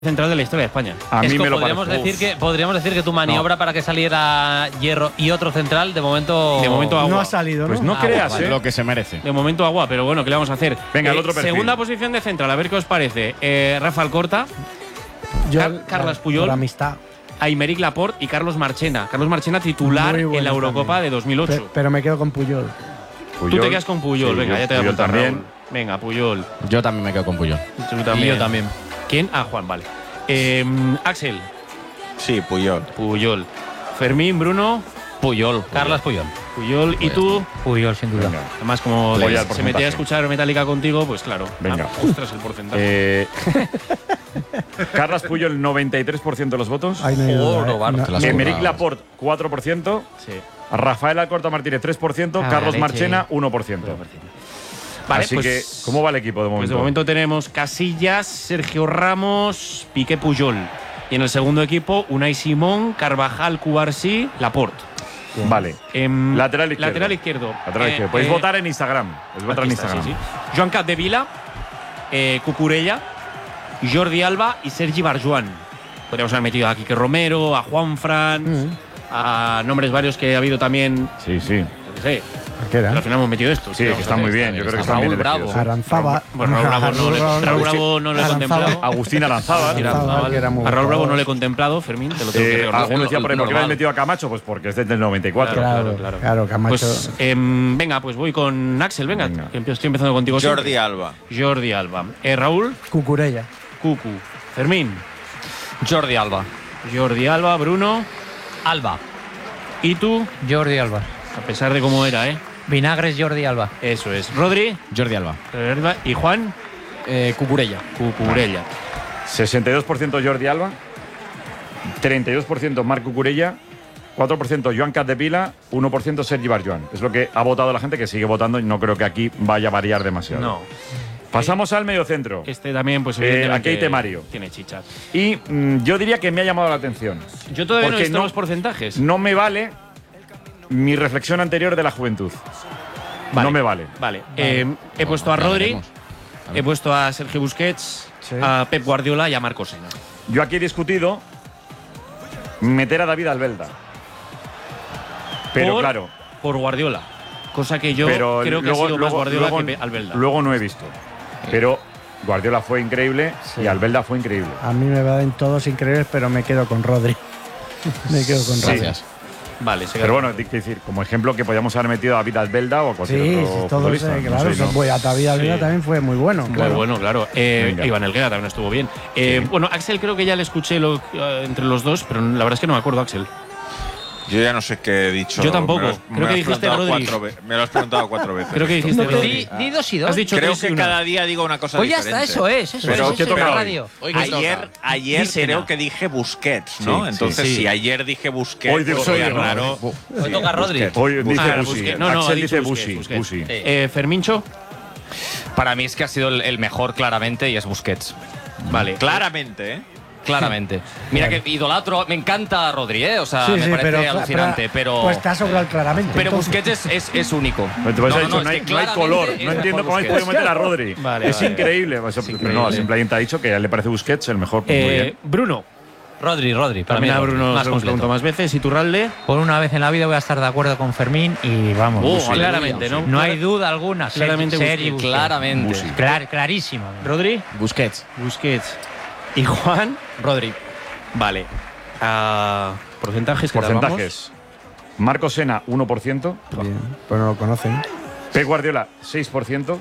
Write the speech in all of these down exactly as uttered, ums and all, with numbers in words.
central de la historia de España. A es mí que me lo podríamos parece. decir que podríamos decir que tu maniobra no. para que saliera Hierro y otro central de momento de momento agua. No ha salido, ¿no? Pues no Ah, creas, vale. ¿eh? Lo que se merece. De momento agua, pero bueno, ¿qué le vamos a hacer? Venga, el Eh, otro perfil. Segunda posición de central, a ver qué os parece. Eh, Rafa Alcorta, Yo, Car Carles Puyol, por amistad. Aymeric Laporte y Carlos Marchena. Carlos Marchena titular Muy bueno en la Eurocopa también. de dos mil ocho. Pe pero me quedo con Puyol. Puyol. Tú te quedas con Puyol, Sí, venga, yo- ya te voy a Puyol apuntar, también. Raúl. Venga, Puyol. Yo también me quedo con Puyol. Tú también. Y yo también. ¿Quién? Ah, Juan, vale. Eh, Axel. Sí, Puyol. Puyol. Fermín, Bruno. Puyol, Carles Puyol. Puyol. ¿Y tú? Puyol, sin duda. Venga. Además, como Voy le- al se porcentaje. metía a escuchar Metallica contigo, pues claro. Venga. Ah, ostras, el porcentaje. Eh, Carles Puyol, noventa y tres por ciento de los votos. Ay, no hay duda, Oro, eh. barro, No- te las Aymeric colgado. Laporte, cuatro por ciento. sí. Rafael Alcorta Martínez, tres por ciento. Ah, Carlos leche. Marchena, uno por ciento. Vale, Así pues, que, ¿cómo va el equipo de momento? Pues de momento tenemos Casillas, Sergio Ramos, Piqué, Puyol. Y en el segundo equipo, Unai Simón, Carvajal, Cubarsí, Laporte. Vale. Em, Lateral izquierdo. Lateral izquierdo. Lateral Eh, izquierdo. Podéis eh, votar en Instagram. Podéis votar en aquí está, Instagram. sí, sí. Joan Capdevila, eh, Cucurella, Jordi Alba y Sergi Barjuan. Podríamos haber metido a Quique Romero, a Juan Fran, Mm. a nombres varios que ha habido también. Sí, sí. Yo qué sé. ¿Qué era? Pero al final hemos metido esto. Sí, que está muy bien. Yo creo que están bien Raúl Bravo. elegidos. Aranzaba. Bueno, Raúl Bravo no le, Raúl Bravo no le he Aranzaba. contemplado. Agustín Aranzábal. Mira, Aranzábal, que era muy a Raúl Bravo no jugador. le he contemplado, Fermín, te lo tengo que Eh, reconocer. alguno decía por ahí, ¿por qué le has normal. metido a Camacho? Pues porque es desde el noventa y cuatro. Claro, claro. claro, Camacho. Pues em, venga, pues voy con Axel, venga, Venga. que empiezo- estoy empezando contigo. Jordi siempre. Alba. Jordi Alba. Eh, Raúl, Cucurella. Cucu. Fermín, Jordi Alba. Jordi Alba, Bruno. Alba. ¿Y tú? Jordi Alba. A pesar de cómo era, ¿eh? Vinagres Jordi Alba. Eso es. Rodri. Jordi Alba. Y Juan. Eh, Cucurella. Cucurella. sesenta y dos por ciento Jordi Alba, treinta y dos por ciento Marc Cucurella, cuatro por ciento Joan Capdevila, uno por ciento Sergi Barjuan. Es lo que ha votado la gente, que sigue votando y no creo que aquí vaya a variar demasiado. No. Pasamos al mediocentro. Este también, pues Eh, evidentemente. aquí hay temario. Tiene chicha. Y mm, yo diría que me ha llamado la atención. Yo todavía no he Porque visto no- los porcentajes. No me vale mi reflexión anterior de la juventud. Vale. No me vale. Vale. Eh, he puesto a ya Rodri, veremos. he puesto a Sergio Busquets, Sí. a Pep Guardiola y a Marco Sena. Yo aquí he discutido meter a David Albelda. Pero Por- claro, Por Guardiola. Cosa que yo pero creo que luego, ha sido más luego- Guardiola luego- que Albelda. luego no he visto. Pero Guardiola fue increíble Sí. y Albelda fue increíble. A mí me van todos increíbles, pero me quedo con Rodri. me quedo con Rodri. Gracias. Vale, se Pero queda- bueno, hay que decir, como ejemplo que podíamos haber metido a David Albelda o a cualquier Sí, otro sí, todos, futbolista. eh, No claro. sé, son ¿no? buena. David Alveda Sí. también fue muy bueno. Muy claro. bueno, claro. Eh, Venga. Iván Elguera también estuvo bien. Eh, Bueno, Axel creo que ya le escuché lo- eh, entre los dos, pero la verdad es que no me acuerdo, Axel. Yo ya no sé qué he dicho. Yo tampoco. Me lo has- Creo me lo que has dijiste preguntado Rodri. cuatro ve- Me lo has preguntado cuatro veces. Creo que dijiste No te Rodri. Di, di dos y dos. Has dicho Creo tres y que una. cada día digo una cosa Pues ya está, diferente. eso es. Eso Pero es. ¿qué eso toca es hoy? radio. Hoy que Ayer, toca. ayer Dísena. creo que dije Busquets, ¿no? Sí, Entonces, sí. si ayer dije Busquets, Hoy digo- sería hoy digo- raro. Hoy Sí, toca Rodri. Busquets. Hoy dice Ah, Busi. Busquets. No, no, ha Axel dicho dice Busquets, Busi. Busquets. Busi. Sí. Eh, Fermincho. Para mí es que ha sido el, el mejor claramente y es Busquets. Vale. Claramente, ¿eh? Claramente. Mira que idolatro, me encanta Rodri, ¿eh? O sea, Sí, me sí, parece pero, alucinante, pero. Pues está sobrado claramente. pero entonces. Busquets es, es, es único. Pero te vas a No, dicho, no, no, es hay, que no hay claramente color. es No entiendo mejor cómo habéis Busquets. podido meter a Rodri. Vale, es vale. increíble. Pues, pero increíble. no, Simple te ha dicho que a él le parece Busquets el mejor. Pues muy Eh, bien. Bruno. Rodri, Rodri. Para mí También a Rodri, Bruno más nos hemos completo. preguntado más veces. ¿Iturralde? Por una vez en la vida voy a estar de acuerdo con Fermín y vamos. Oh, Busquets. claramente, ¿no? No hay duda alguna. Claramente Sergi Busquets. Busquets. Claramente. Busi. Clar- clarísimo. ¿Rodri? Busquets. Busquets. ¿Y Juan? Rodri. Vale. Ah, porcentajes que Porcentajes. Marco Sena, uno por ciento. Bien, pues no lo conocen. Pep Guardiola, seis por ciento.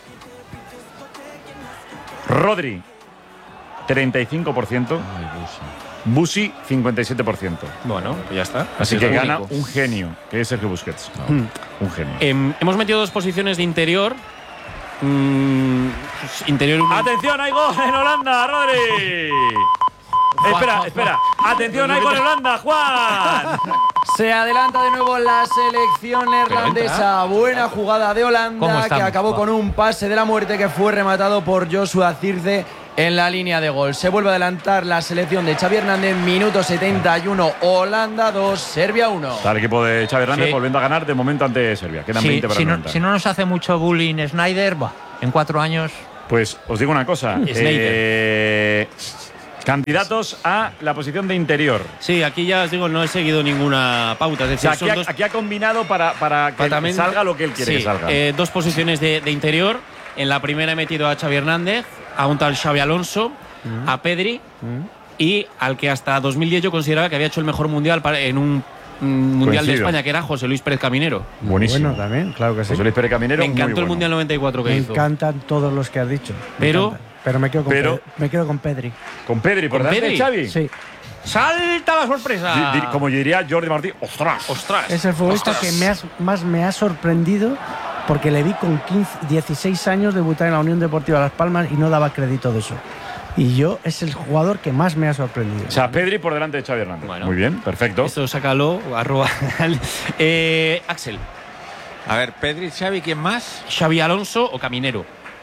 Rodri, treinta y cinco por ciento. Busi, cincuenta y siete por ciento. Bueno, pues ya está. Así es que lo gana único. un genio, que es Sergio Busquets. Hmm. Un genio. Em, hemos metido dos posiciones de interior. Mm, interior uno. ¡Atención, hay gol en Holanda, Rodri! Espera, espera. ¡Atención, hay gol en Holanda, Juan! Se adelanta de nuevo la selección neerlandesa. Buena jugada de ¿Cómo Holanda estamos? que acabó Va. con un pase de la muerte que fue rematado por Joshua Zirze en la línea de gol. Se vuelve a adelantar la selección de Xavi Hernández. Minuto setenta y uno, Holanda dos, Serbia uno. Está el equipo de Xavi Hernández Sí. volviendo a ganar de momento ante Serbia. Quedan Si, veinte para si el no, noventa. si no nos hace mucho bullying Snyder, bah, en cuatro años. Pues os digo una cosa. Snyder. Eh, Candidatos a la posición de interior. Sí, aquí ya os digo, no he seguido ninguna pauta. Es O decir, sea, aquí, son ha, dos, aquí ha combinado para, para que para también- salga lo que él quiere sí, que salga. eh, dos posiciones de, de interior. En la primera he metido a Xavi Hernández, a un tal Xavi Alonso, a Pedri y al que hasta dos mil diez yo consideraba que había hecho el mejor mundial para- en un mm, mundial de Coincido. España, que era José Luis Pérez Caminero. Buenísimo. Bueno, también, claro que sí. José Luis Pérez Caminero, Me muy encantó el bueno. mundial noventa y cuatro que Me hizo. encantan todos los que has dicho. Me Pero- encantan. Pero me quedo con, pero- Pe- me quedo con Pedri. Con Pedri, por ¿Con delante de Pedri? Xavi. Sí. ¡Salta la sorpresa! Di- di- Como diría Jordi Martí, ¡ostras! ¡Ostras! Es el futbolista Ostras. que me has- más me ha sorprendido porque le vi con quince, dieciséis años debutar en la Unión Deportiva Las Palmas y no daba crédito de eso. Y yo es el jugador que más me ha sorprendido. O sea, Pedri por delante de Xavi Hernández. Bueno. Muy bien, perfecto. Esto sácalo, arroba. eh, Axel, A ver, Pedri, Xavi, ¿quién más? Xavi Alonso o Caminero.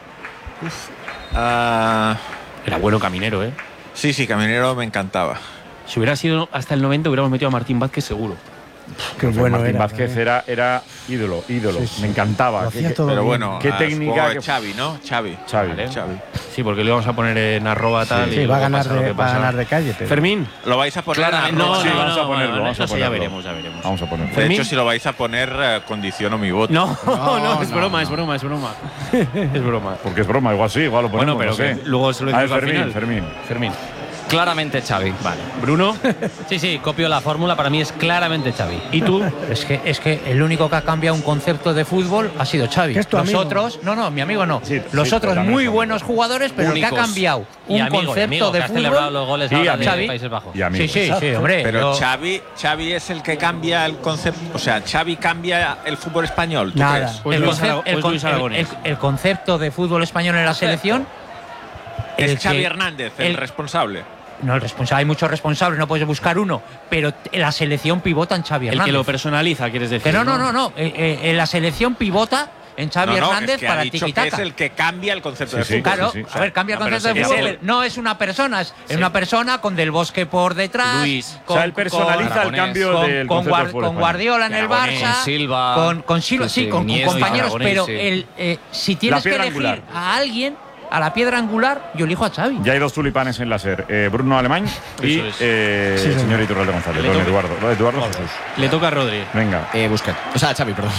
Ah, Era bueno Caminero, ¿eh? sí, sí, Caminero me encantaba. Si hubiera sido hasta el noventa, hubiéramos metido a Martín Vázquez seguro. Qué Pues bueno Martín era. Vázquez también. era, era ídolo, ídolo. Sí, sí. Me encantaba. Lo Qué- hacía qué- todo Pero bien. bueno, Qué ah, técnica supongo que que- Xavi, ¿no? Xavi. Xavi. Vale. Xavi. Sí, porque lo vamos a poner en arroba tal. Sí, y va a luego ganar pasa lo de, que va a pasa. ganar de calle. Pero. Fermín. ¿Lo vais a poner Claramente. en No, arroba? sí, no, vamos a no, ponerlo, no, vamos a eso ya ponerlo. veremos, ya veremos. Vamos a ponerlo. De Fermín. hecho, si lo vais a poner, eh, condiciono mi voto. No, no, No, es no, broma, no. es broma, es broma. es broma. Porque es broma, igual sí, igual lo ponemos. Bueno, pero no sé. que luego se lo A ver, decimos al Fermín, final. Fermín. Fermín. Claramente Xavi. Vale. Bruno. Sí, sí, copio la fórmula. Para mí es claramente Xavi. ¿Y tú? Es que, es que el único que ha cambiado un concepto de fútbol ha sido Xavi. ¿Que es tu Los amigo? otros, no, no, mi amigo no. Sí, Los sí, otros también muy es amigo. buenos jugadores, pero el que Únicos. ha cambiado Y un amigo, y concepto amigo, de que ha celebrado fútbol. los goles Sí, ahora amigo. de Xavi. Países Bajos. Y amigo. Sí, sí, sí, hombre. Pero yo- Xavi, Xavi es el que cambia el concepto. O sea, Xavi cambia el fútbol español. ¿Tú Nada. crees? Pues el, Luis concep- Ara- el pues con- Luis el- Aragonés. el- el concepto de fútbol español en la selección. el Es Xavi que- Hernández el, el- responsable. No, el responsable, hay muchos responsables, no puedes buscar uno, pero t- la selección pivota en Xavi El Hernández. que lo personaliza, quieres decir. Que no, no, no, no. eh, eh, eh, la selección pivota en Xavi No, no, Hernández es que para ha dicho que tiquitaca. es el que cambia el concepto Sí, de sí. fútbol. Claro, sí, sí. a ver, cambia el No, pero concepto de sería fútbol. él. No es una persona, es Sí. una persona con Del Bosque por detrás. Luis. O sea, él personaliza el Aragonés, cambio con, del con concepto Guar- de fútbol con español. Guardiola en el Aragonés, Barça, con Silva. con, con Silva, Sí, sí, sí, con, con Iniesta, compañeros, Aragonés, pero sí. el, eh, si tienes que piedra elegir angular. a alguien, a la piedra angular, yo elijo a Xavi. Ya hay dos tulipanes en la SER. Eh, Bruno Alemán y Eso es. eh, Sí, el señor. señor Iturralde González. Le Don toca- Eduardo. Don Eduardo Jesús. Le toca a Rodri. Venga. Eh, Busquets. O sea, Xavi, perdón.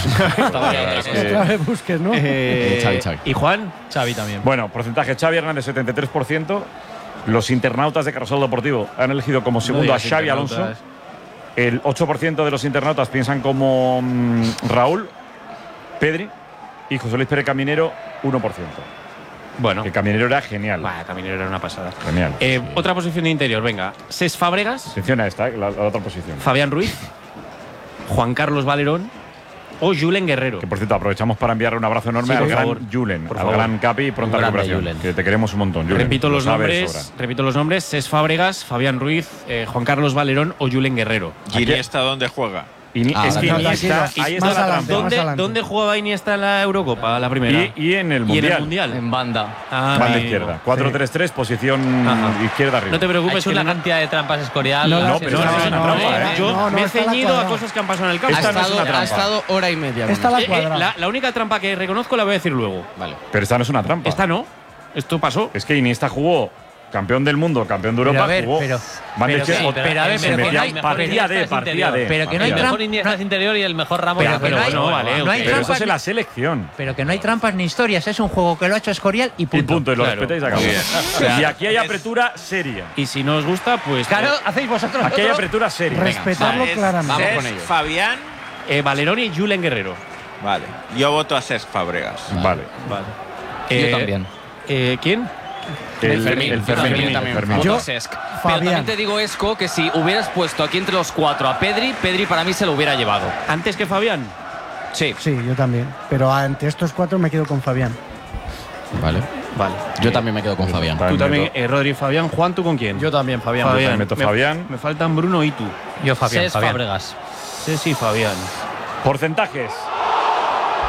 Otra vez Busquets, ¿no? Eh, Xavi, Xavi. ¿Y Juan? Xavi también. Bueno, porcentaje Xavi Hernández setenta y tres por ciento. Los internautas de Carrusel Deportivo han elegido como segundo a digas Xavi internautas. Alonso. El ocho por ciento de los internautas piensan como mm, Raúl, Pedri y José Luis Pérez Caminero, uno por ciento. Bueno. Que Caminero era genial. Vaya, Caminero era una pasada. Genial. Eh, Otra posición de interior, venga. Cés Fábregas, Atención a esta, eh, la, la otra posición. Fabián Ruiz, Juan Carlos Valerón o Julen Guerrero. Que por cierto, aprovechamos para enviar un abrazo enorme Sí, al por gran favor. Julen, Por al favor. gran Capi y pronta Un grande recuperación. Julen. Que te queremos un montón, Julen. Repito Lo los sabes nombres, sobra. repito los nombres, Cés Fábregas, Fabián Ruiz, eh, Juan Carlos Valerón o Julen Guerrero. ¿Y Iniesta dónde juega? Y Ah, es que no, Iniesta, tranquilo. ahí Más está la adelante, trampa. ¿Dónde, adelante. ¿Dónde jugaba Iniesta en la Eurocopa, la primera? Y, y en el ¿Y en Mundial. el Mundial. En banda. Ah, Banda amigo. izquierda. cuatro tres tres, posición Ajá. izquierda arriba. No te Ha preocupes, hecho que una no- cantidad de trampas Escorial. No, no, pero no, eso no, es una no, trampa, no, ¿eh? Yo No, no, me he está la ceñido a cuadrada. cosas que han pasado en el campo. Ha Esta no es estado, una ha trampa. estado hora y media. con Esta eso. la Eh, eh, cuadrada. la, la única trampa que reconozco la voy a decir luego. Vale. Pero esta no es una trampa. Esta no. Esto pasó. Es que Iniesta jugó campeón del mundo, campeón de Europa, Pero a ver, jugó pero- banda pero izquierda. sí, pero a ver, se pero que metía no hay- partida Iniesta de, es partida interior. de. Pero que no hay el partida mejor de. Iniesta es interior y el mejor Ramos. Pero es que no interior. hay- bueno, vale, no hay ok. Pero eso trampas es en ni- la selección. Pero que no hay trampas ni historias, es un juego que lo ha hecho Escorial y Y punto. punto, y lo Claro. respetáis y acabó. Muy bien. Y aquí hay apertura seria. Y si no os gusta, pues. Claro, hacéis vosotros. Aquí hay otro. apertura seria. Respetarlo Es claramente. Vamos Cesc con ello. Fabián. eh, Valerón y Julen Guerrero. Vale. Yo voto a Cesc Fábregas. Vale. Vale. Yo Eh, también. eh, ¿Quién? El Fermín, el yo Fermín. también, el también. Fermín. Voto Yo- a Cesc. Pero Fabián. también te digo, Esco, que si hubieras puesto aquí entre los cuatro a Pedri, Pedri para mí se lo hubiera llevado. ¿Antes que Fabián? Sí. Sí, yo también. Pero ante estos cuatro me quedo con Fabián. Vale. Vale. Yo también me quedo con Fabián. Tú también, meto- eh, Rodri y Fabián. Juan, ¿tú con quién? Yo también, Fabián. Yo también meto Me- Fabián. Me faltan Bruno y tú. Yo, Fabián, Cesc Fabián. Fábregas. Sí, sí, Fabián. Porcentajes.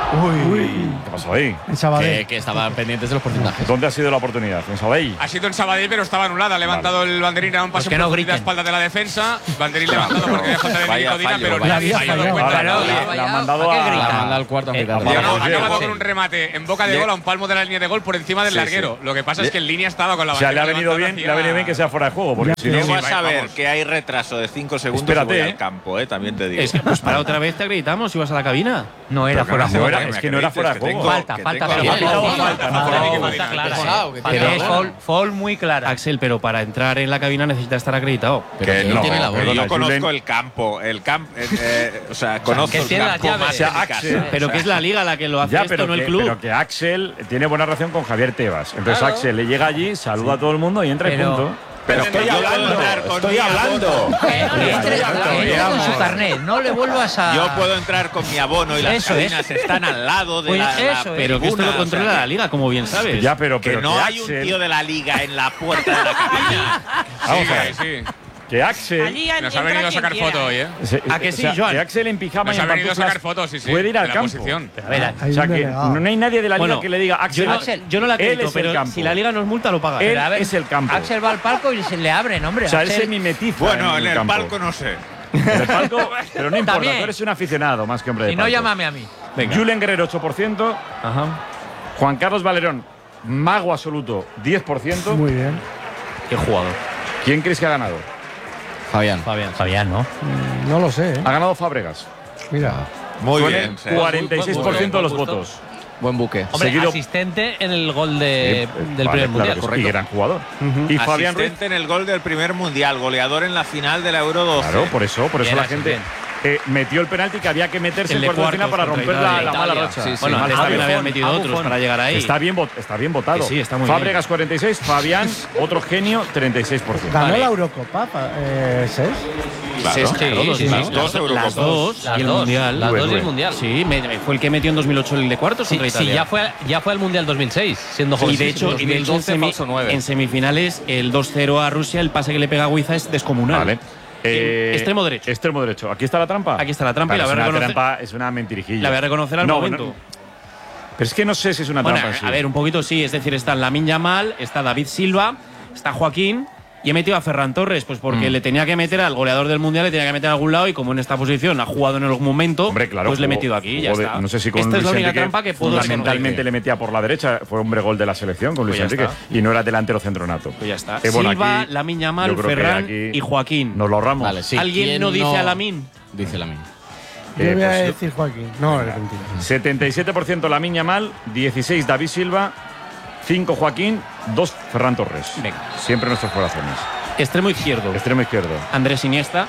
Uy. ¿Qué pasó ahí? En Sabadell. Que, que estaban pendientes de los porcentajes. ¿Dónde ha sido la oportunidad? ¿En Sabadell? Ha sido en Sabadell, pero estaba anulada. Ha levantado el banderín a un pase que no por la griten. espalda de la defensa. Banderín levantado porque deja de Vaya Nico Dina, fallo, pero vaya nadie se ha dado fallo. cuenta. Ahora, Nadie. la, la han mandado ¿Para qué a. grita? La manda al cuarto Eh, árbitro. a- Yo no, Vamos, ha acabado Diego. con un remate en boca de Le- gol a un palmo de la línea de gol por encima del Sí, larguero. sí. Lo que pasa es que en línea ha estado con la O sea, le ha bandera venido levantada bien, le ha venido bien que sea fuera de juego, porque si no. Llego a sí, saber vamos. que hay retraso de cinco segundos Espérate, y voy eh. al campo, eh, también te digo. Es que, pues para otra vez te acreditamos si vas a la cabina. No era Pero fuera que de no juego. era- es que no era fuera de Que tengo- juego. Falta, que falta, tengo- pero Ha pitado falta. falta, no, Falta, no, falta, Falta clara. Pesado, que Pero tiene es la foul, bola. foul muy clara. Axel, pero para entrar en la cabina necesitas estar acreditado. Pero Que que no, tiene la pero bola. yo conozco Julen. el campo, el campo, o sea, conozco que el tiene las campo llaves. más O sea, de mi Axel, casa. Pero O que sea, es la liga la que lo hace Ya, esto, pero no el que, club. pero que Axel tiene buena relación con Javier Tebas. Entonces Claro. Axel le llega allí, saluda a todo el mundo y entra y Pero- punto. Pero estoy hablando, estoy hablando. Que no le entre- que entre con su carnet, no le vuelvas a. Yo puedo entrar con mi abono y las Eso es. cabinas están al lado de Pues la, la eso es. Pero que esto tribuna, lo controla o sea, la liga, como bien sabes. Ya, pero, que pero no hay un Axel- tío de la liga en la puerta de la cabina. Vamos a ver. Sí, sí. Que Axel. Nos ha venido a sacar foto hoy, ¿eh? se- ¿A que o sí, sea, Joan? que Axel en pijama Nos y ha en venido a pantuflas sacar fotos, sí, sí. puede ir al de la campo. posición. A ver, Hay O sea un que delegado. no hay nadie de la liga Bueno, que le diga Axel. Yo no, Axel, yo no la él acredito, es el pero campo. si la liga nos multa, lo paga. Él Pero a ver, es el campo. Axel va al palco y se le abren, hombre. O sea, él Axel- se mimetiza. Bueno, en el campo. palco no sé. En el palco, pero no importa, También. tú eres un aficionado más que hombre de Si no, palco. llámame a mí. Venga. Julen Guerrero, ocho por ciento. Ajá. Juan Carlos Valerón, mago absoluto, diez por ciento. Muy bien. Qué jugador. ¿Quién crees que ha ganado? Fabián. Fabián. Fabián, ¿no? Mm, No lo sé, ¿eh? Ha ganado Fábregas. Mira. Muy Con bien. el sí. cuarenta y seis por ciento de los Buen gusto. votos. Buen buque. Hombre, Seguido- asistente en el gol de, Eh, del vale, primer claro mundial, que sí. correcto. Y gran jugador. Y Fabián Ruiz. Asistente en el gol del primer mundial, goleador en la final de la Euro doce. Claro, por eso, por eso Bien, la así, gente bien. eh, metió el penalti que había que meterse El en de cuartos de final cuartos para contra romper la, Italia. la mala Italia, racha. sí, sí. Bueno, Mal antes está también bien. habían metido Buffon. otros para llegar ahí. Está bien, vot- está bien votado. Que sí, está muy Fábregas cuarenta y seis, Fabián, otro genio, treinta y seis por ciento. Ganó Vale. la Eurocopa, pa- eh, ¿Ses? Claro. Sí, Claro, sí, dos, sí, las sí. dos, Dos las dos Las y el dos, mundial. Las Rubén, dos y el Rubén. mundial. Sí, me- me- fue el que metió en dos mil ocho el de cuartos Sí, contra sí, Italia. ya fue, ya fue al Mundial dos mil seis, siendo joven. Y de hecho, y de hecho en, dos mil doce, semi- falso nueve. en semifinales, el dos cero a Rusia, el pase que le pega a Guiza es descomunal. Vale. Eh, extremo derecho. Extremo derecho. ¿Aquí está la trampa? Aquí está la trampa y Claro, la voy a es una reconocer- trampa, es una mentirijilla. La voy a reconocer al No, momento. no, pero es que no sé si es una Bueno, trampa en sí. a ver, un poquito sí. Es decir, está Lamine Yamal, está David Silva, está Joaquín. Y he metido a Ferran Torres, pues porque Mm. le tenía que meter al goleador del Mundial, le tenía que meter en algún lado y como en esta posición ha jugado en algún momento, Hombre, claro, pues le he jugó- metido aquí y ya jugó de- está. No sé si con Esta es la Luis única Enrique trampa que puedo fundamentalmente reconocer. le metía por la derecha, fue hombre gol de la selección con Luis Pues ya Enrique está. y no era delantero centronato. Pues ya está. Eh, bueno, Silva, aquí Lamine Yamal, yo creo que Ferran aquí y Joaquín. Nos lo ahorramos. Vale, sí. ¿Alguien ¿Quién no dice a Lamine? Dice Lamine. Yo Eh, voy a pues, decir Joaquín. No, es mentira. setenta y siete por ciento Lamine Yamal, dieciséis David Silva, cinco Joaquín, dos Ferran Torres. Venga. Siempre nuestros corazones. Extremo izquierdo. Extremo izquierdo. Andrés Iniesta.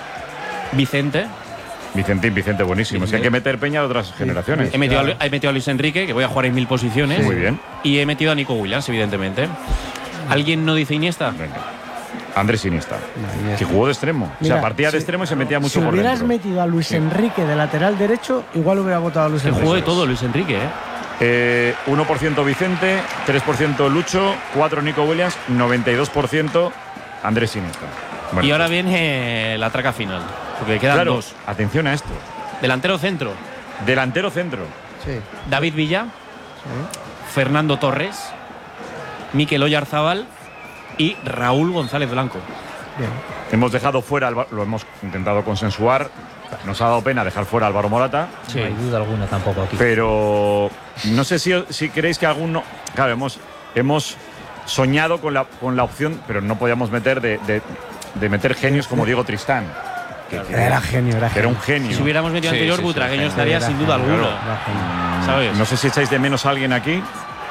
Vicente. Vicentín, Vicente, buenísimo. Es que hay que meter peña de otras generaciones. He metido, a, he metido a Luis Enrique, que voy a jugar en mil posiciones. Muy bien. Y he metido a Nico Williams, evidentemente. ¿Alguien no dice Iniesta? Venga. Andrés Iniesta, Iniesta. que jugó de extremo. o Mira, sea, partía de si- extremo y se metía mucho Si por hubieras dentro. metido a Luis Enrique de lateral derecho, igual hubiera votado a Luis Que Enrique. jugó de todo Luis Enrique, ¿eh? Eh, uno por ciento Vicente, tres por ciento Lucho, cuatro por ciento Nico Williams, noventa y dos por ciento Andrés Iniesta. Bueno, Y ahora pues, viene la traca final. Porque quedan claro, dos. atención a esto. Delantero centro. Delantero centro. Sí. David Villa. Fernando Torres. Mikel Oyarzábal. Y Raúl González Blanco. Bien. Hemos dejado fuera, Alba- lo hemos intentado consensuar. Nos ha dado pena dejar fuera a Álvaro Morata, No hay duda alguna tampoco aquí. pero no sé si, si creéis que alguno. Claro, hemos, hemos soñado con la, con la opción, pero no podíamos meter de, de- de meter genios como Diego Tristán. Que, que- Era genio, era que era genio. un genio. Si hubiéramos metido Sí, anterior, sí, sí, Butragueño genio. estaría Era sin duda genio, alguna. era genio. ¿Sabes? No sé si echáis de menos a alguien aquí.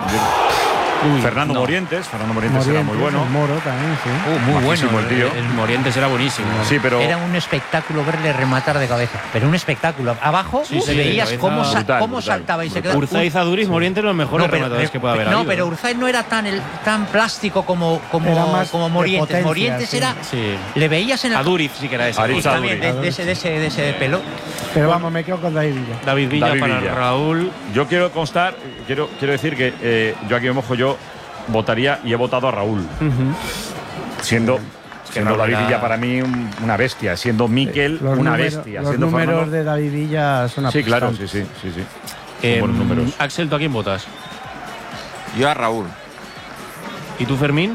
Uy, Fernando no. Morientes. Fernando Morientes era muy Morientes, bueno. el Moro también, sí. Uh, muy Majísimo bueno. el tío. El Morientes era buenísimo. Sí, pero Era un espectáculo verle rematar de cabeza. Pero un espectáculo. Abajo Sí, sí, de veías cabeza. cómo, sa- Brutal, cómo brutal, saltaba y se brutal. quedaba. Urzaiz Aduriz, Morientes, los mejores No, pero, rematadores que puede haber no, habido. pero Urzaiz no era tan, el, tan plástico como, como, Era más como de Morientes. potencia, Morientes sí. era. Sí. Le veías en el. Aduriz sí que era ese. Aduriz, Y también de, Aduriz. de ese, de, ese, de ese pelo. Pero vamos, me quedo con David Villa. David Villa David para Villa. Raúl. yo quiero constar, quiero, quiero decir que eh, yo aquí me mojo, yo votaría y he votado a Raúl. Siendo, siendo Raúl David era- Villa para mí un- una bestia, siendo Miquel Los una números- bestia. Los siendo números Fernando- de David Villa son Sí, claro, sí, aplastantes. sí, sí, sí. Eh, buenos números. Axel, ¿tú a quién votas? Yo a Raúl. ¿Y tú, Fermín?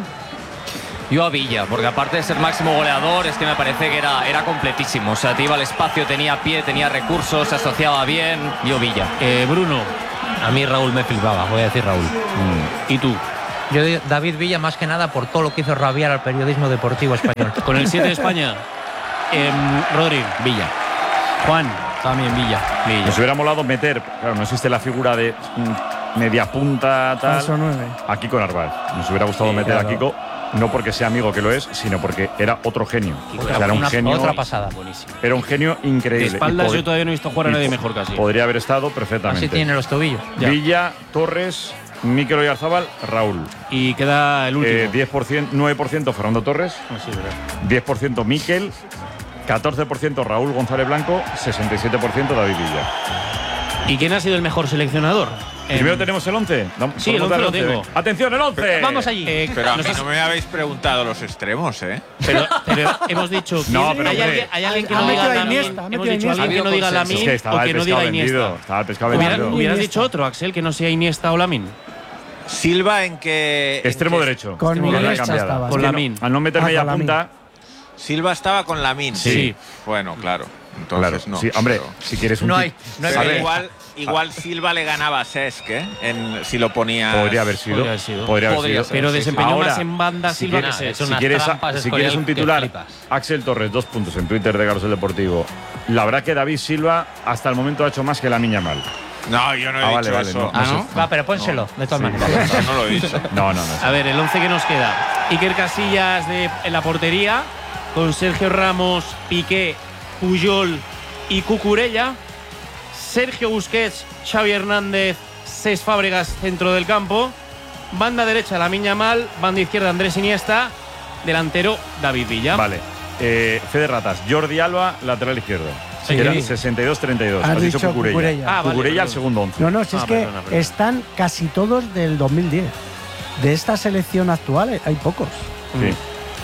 Yo a Villa, porque aparte de ser máximo goleador, es que me parece que era, era completísimo. O sea, te iba al espacio, tenía pie, tenía recursos, se asociaba bien. Yo Villa. Eh, Bruno. A mí Raúl me flipaba, voy a decir Raúl. Mm. ¿Y tú? Yo digo David Villa más que nada por todo lo que hizo rabiar al periodismo deportivo español. Con el siete de España. Eh, Rodri. Villa. Juan. También Villa. Villa. Nos hubiera molado meter, claro, no existe la figura de mm, media punta, tal. Falso nueve. Aquí con Arval. Nos hubiera gustado Sí, meter claro. a Kiko, no porque sea amigo que lo es, sino porque era otro genio. Kiko O sea, era era un una- genio. otra pasada. Buenísimo. Era un genio increíble. De espaldas Y pod- yo todavía no he visto jugar a y nadie po- mejor casi. Podría haber estado perfectamente. Así tiene los tobillos. Ya. Villa, Torres, Mikel Oyarzábal, Raúl. Y queda el último. Eh, diez por ciento, nueve por ciento Fernando Torres, Ah, sí, verdad. diez por ciento Mikel, catorce por ciento Raúl González Blanco, sesenta y siete por ciento David Villa. ¿Y quién ha sido el mejor seleccionador? Primero Em, tenemos el once. Sí, el once lo tengo. Atención, el once. Vamos allí. eh, Pero a mí nos has- no me habéis preguntado los extremos, ¿eh? pero, pero hemos dicho. No, ¿quién- pero ¿hay, hombre. alguien, hay alguien que Ha no metido diga a Lamin? Iniesta, ha metido Hemos a dicho Iniesta. alguien que no diga Es Lamin que estaba o el que no pescado diga Iniesta. vendido. Estaba el pescado Hubiera- vendido. hubieras Iniesta. dicho otro, Axel, que no sea Iniesta o Lamin. Silva en que. en Extremo que- derecho. Con Extremo Iniesta derecha cambiada. estaba. Es Con que no- Lamin. Al no meter Ah, media con Lamin. punta. Silva estaba con Lamin. Sí. Bueno, claro. Claro, Entonces no. sí, hombre, pero- si quieres un No tic- hay, no hay pero pelea. igual, igual Silva le ganaba a Cesc, ¿eh? En, si lo ponía. Podría haber sido. Podría haber sido. Podría haber Podría sido. ser. Pero sí, sí. desempeñó Ahora, más en banda si Silva que quieres- Cesc. es Si unas quieres, trampas si quieres un escorial que titular, flipas. Axel Torres, dos puntos en Twitter de Carlos el Deportivo. La verdad que David Silva hasta el momento ha hecho más que la niña mal. No, yo no he Ah, dicho vale, vale, eso. no, Ah, ¿no? Va, pero pónselo, de todas Sí, maneras. No, no lo he dicho. No, no, no. A ver, el once que nos queda. Iker Casillas de, en la portería, con Sergio Ramos, Piqué, Puyol y Cucurella. Sergio Busquets, Xavi Hernández, Cesc Fábregas, centro del campo. Banda derecha, Lamine Yamal. Banda izquierda, Andrés Iniesta. Delantero, David Villa. Vale. Eh, Fede Ratas, Jordi Alba, lateral izquierdo. Sí. Era sesenta y dos treinta y dos. Has Has dicho dicho Cucurella. Cucurella. Ah, vale, Cucurella al perdón. segundo once. No, no, si es Ah, que perdona, perdona. están casi todos del dos mil diez. De esta selección actual hay pocos. Sí.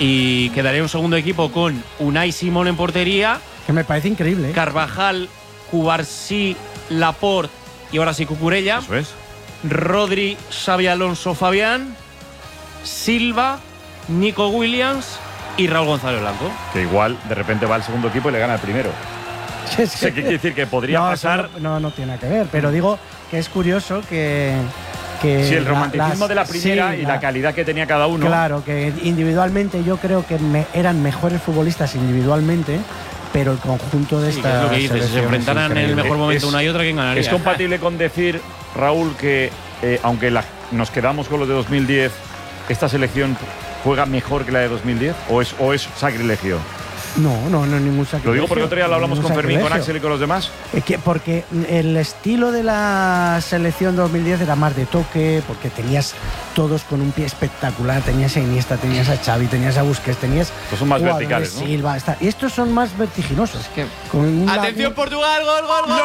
Y quedaría un segundo equipo con Unai Simón en portería, Que me parece increíble. ¿eh? Carvajal, Cubarsí, Laporte y ahora sí Cucurella. Eso es. Rodri, Xavi Alonso, Fabián, Silva, Nico Williams y Raúl González Blanco. Que igual de repente va al segundo equipo y le gana el primero. Es O sea, ¿qué quiere decir? Que podría no, eso pasar. No, no, no tiene nada que ver, pero digo que es curioso que. que Sí, el la- romanticismo las- de la primera sí, y la calidad que tenía cada uno. Claro, que individualmente yo creo que me- eran mejores futbolistas individualmente, pero el conjunto de Sí, esta que es lo que dices, si se selección es enfrentaran en el increíble. mejor momento Es- una y otra, ¿quién ganaría? ¿Es compatible con decir, Raúl, que eh, aunque la- nos quedamos con los de dos mil diez, esta selección juega mejor que la de dos mil diez? ¿O es, o es sacrilegio? No, no, no, ningún sacrilegio. Lo digo porque otro día lo hablamos ningún con Fermín, con sacrilegio. Axel y con los demás. Es que porque el estilo de la selección dos mil diez era más de toque, porque tenías todos con un pie espectacular, tenías a Iniesta, tenías a Xavi, tenías a Busquets, tenías Estos son más jugadores, verticales, ¿no? Silva, está- y estos son más vertiginosos. Con un Atención, lado- Portugal, gol, gol, gol.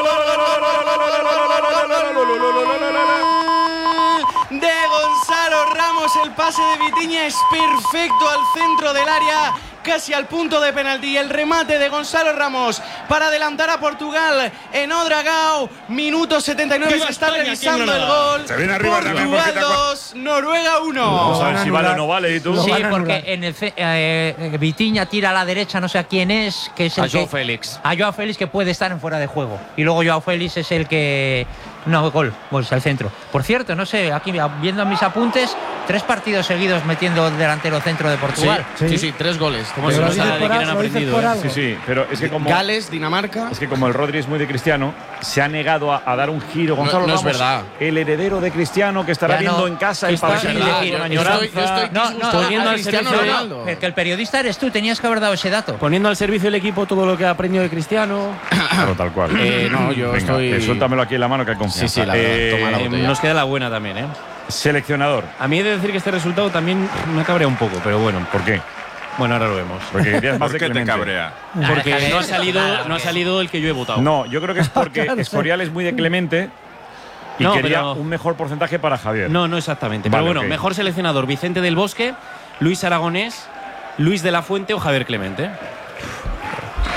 De Gonzalo Ramos, el pase de Vitinha es perfecto al centro del área, casi al punto de penalti. El remate de Gonzalo Ramos para adelantar a Portugal en Odragao. Minuto setenta y nueve, ¡Viva se está España, revisando aquí en el Granada! gol. Se viene arriba también, Portugal porque te acuer- dos, Noruega uno. Vamos a ver van a si vale o anular. no vale. ¿Y tú? Lo Sí, van a porque anular. en el ce- eh, eh, Vitinha tira a la derecha, no sé a quién es, que es el A Joao que- Félix. A Joao Félix, que puede estar en fuera de juego. Y luego Joao Félix es el que. No, gol, gol, al centro. Por cierto, no sé, aquí viendo mis apuntes, tres partidos seguidos metiendo el delantero centro de Portugal. Sí. Sí, sí, tres goles. ¿Cómo se Pero nos lo ha dices de por quién algo, han lo dices aprendido? por eh? algo. Sí, sí, pero es que como. Gales, Dinamarca. Es que como el Rodri es muy de Cristiano, se ha negado a, a dar un giro. No- Gonzalo no es Ramos, verdad. el heredero de Cristiano, que estará Ya no, viendo en casa el está- partido es con verdad, una yo- yo añoranza. estoy- yo estoy- No, no, Poniendo a al Cristiano servicio de- Ronaldo. Pero que el periodista eres tú, tenías que haber dado ese dato. Poniendo al servicio del equipo todo lo que ha aprendido de Cristiano. Claro, tal cual. Eh, no, yo Venga, estoy- eh, suéltamelo aquí en la mano que hay confianza. Sí, sí, la verdad, Eh, toma la Eh, botella. nos queda la buena también, ¿eh? Seleccionador. A mí he de decir que este resultado también me cabrea un poco, pero bueno. ¿Por qué? Bueno, ahora lo vemos. Porque querías más ¿Por de qué te Clemente. cabrea? Porque déjale, no ha déjale, salido, déjale. no ha salido el que yo he votado. No, yo creo que es porque Claro, sí. Escorial es muy de Clemente y No, quería pero- un mejor porcentaje para Javier. No, no exactamente. Vale, pero bueno, ok. mejor seleccionador Vicente del Bosque, Luis Aragonés, Luis de la Fuente o Javier Clemente.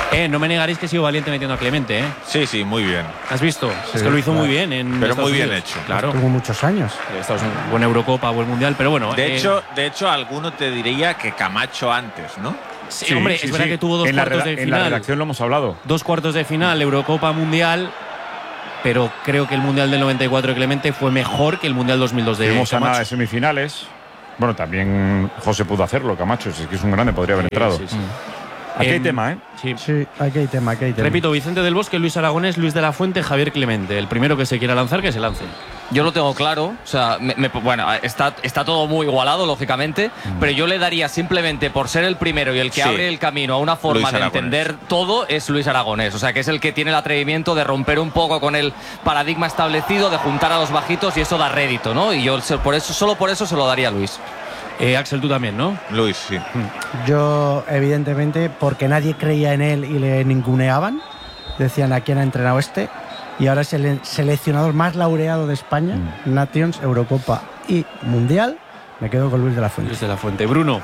Eh, no me negaréis que he sido valiente metiendo a Clemente, ¿eh? Sí, sí, muy bien. ¿Has visto? Sí, es que lo hizo claro. muy bien en Pero Estados muy bien Unidos. hecho. Claro. Tuvo muchos años. Estados Unidos, buena Eurocopa, buen Mundial, pero bueno. De eh, hecho, de hecho, alguno te diría que Camacho antes, ¿no? sí, Sí, hombre, sí, es verdad sí. que tuvo dos en la cuartos reda- de En la final. redacción lo hemos hablado. Dos cuartos de final, Eurocopa, Mundial. Pero creo que el Mundial del noventa y cuatro de Clemente fue mejor que el Mundial dos mil dos de Tuvimos a Camacho. nada de semifinales. Bueno, también José pudo hacerlo, Camacho. Es que es un grande, podría haber entrado. Sí, sí, sí. Aquí hay Em, tema, ¿eh? Sí. Sí, aquí hay tema, aquí hay tema. Repito, Vicente del Bosque, Luis Aragonés, Luis de la Fuente, Javier Clemente. El primero que se quiera lanzar, que se lance. Yo lo tengo claro, o sea, me- me- bueno, está, está todo muy igualado, lógicamente, pero yo le daría simplemente por ser el primero y el que Sí. abre el camino a una forma Luis de Aragonés. entender todo es Luis Aragonés, o sea, que es el que tiene el atrevimiento de romper un poco con el paradigma establecido, de juntar a los bajitos y eso da rédito, ¿no? Y yo se- por eso, solo por eso se lo daría a Luis. Eh, Axel, tú también, ¿no? Luis, sí. Yo, evidentemente, porque nadie creía en él y le ninguneaban, decían a quién ha entrenado este, y ahora es el seleccionador más laureado de España, Mm. Nations, Eurocopa y Mundial. Me quedo con Luis de la Fuente. Luis de la Fuente. Bruno.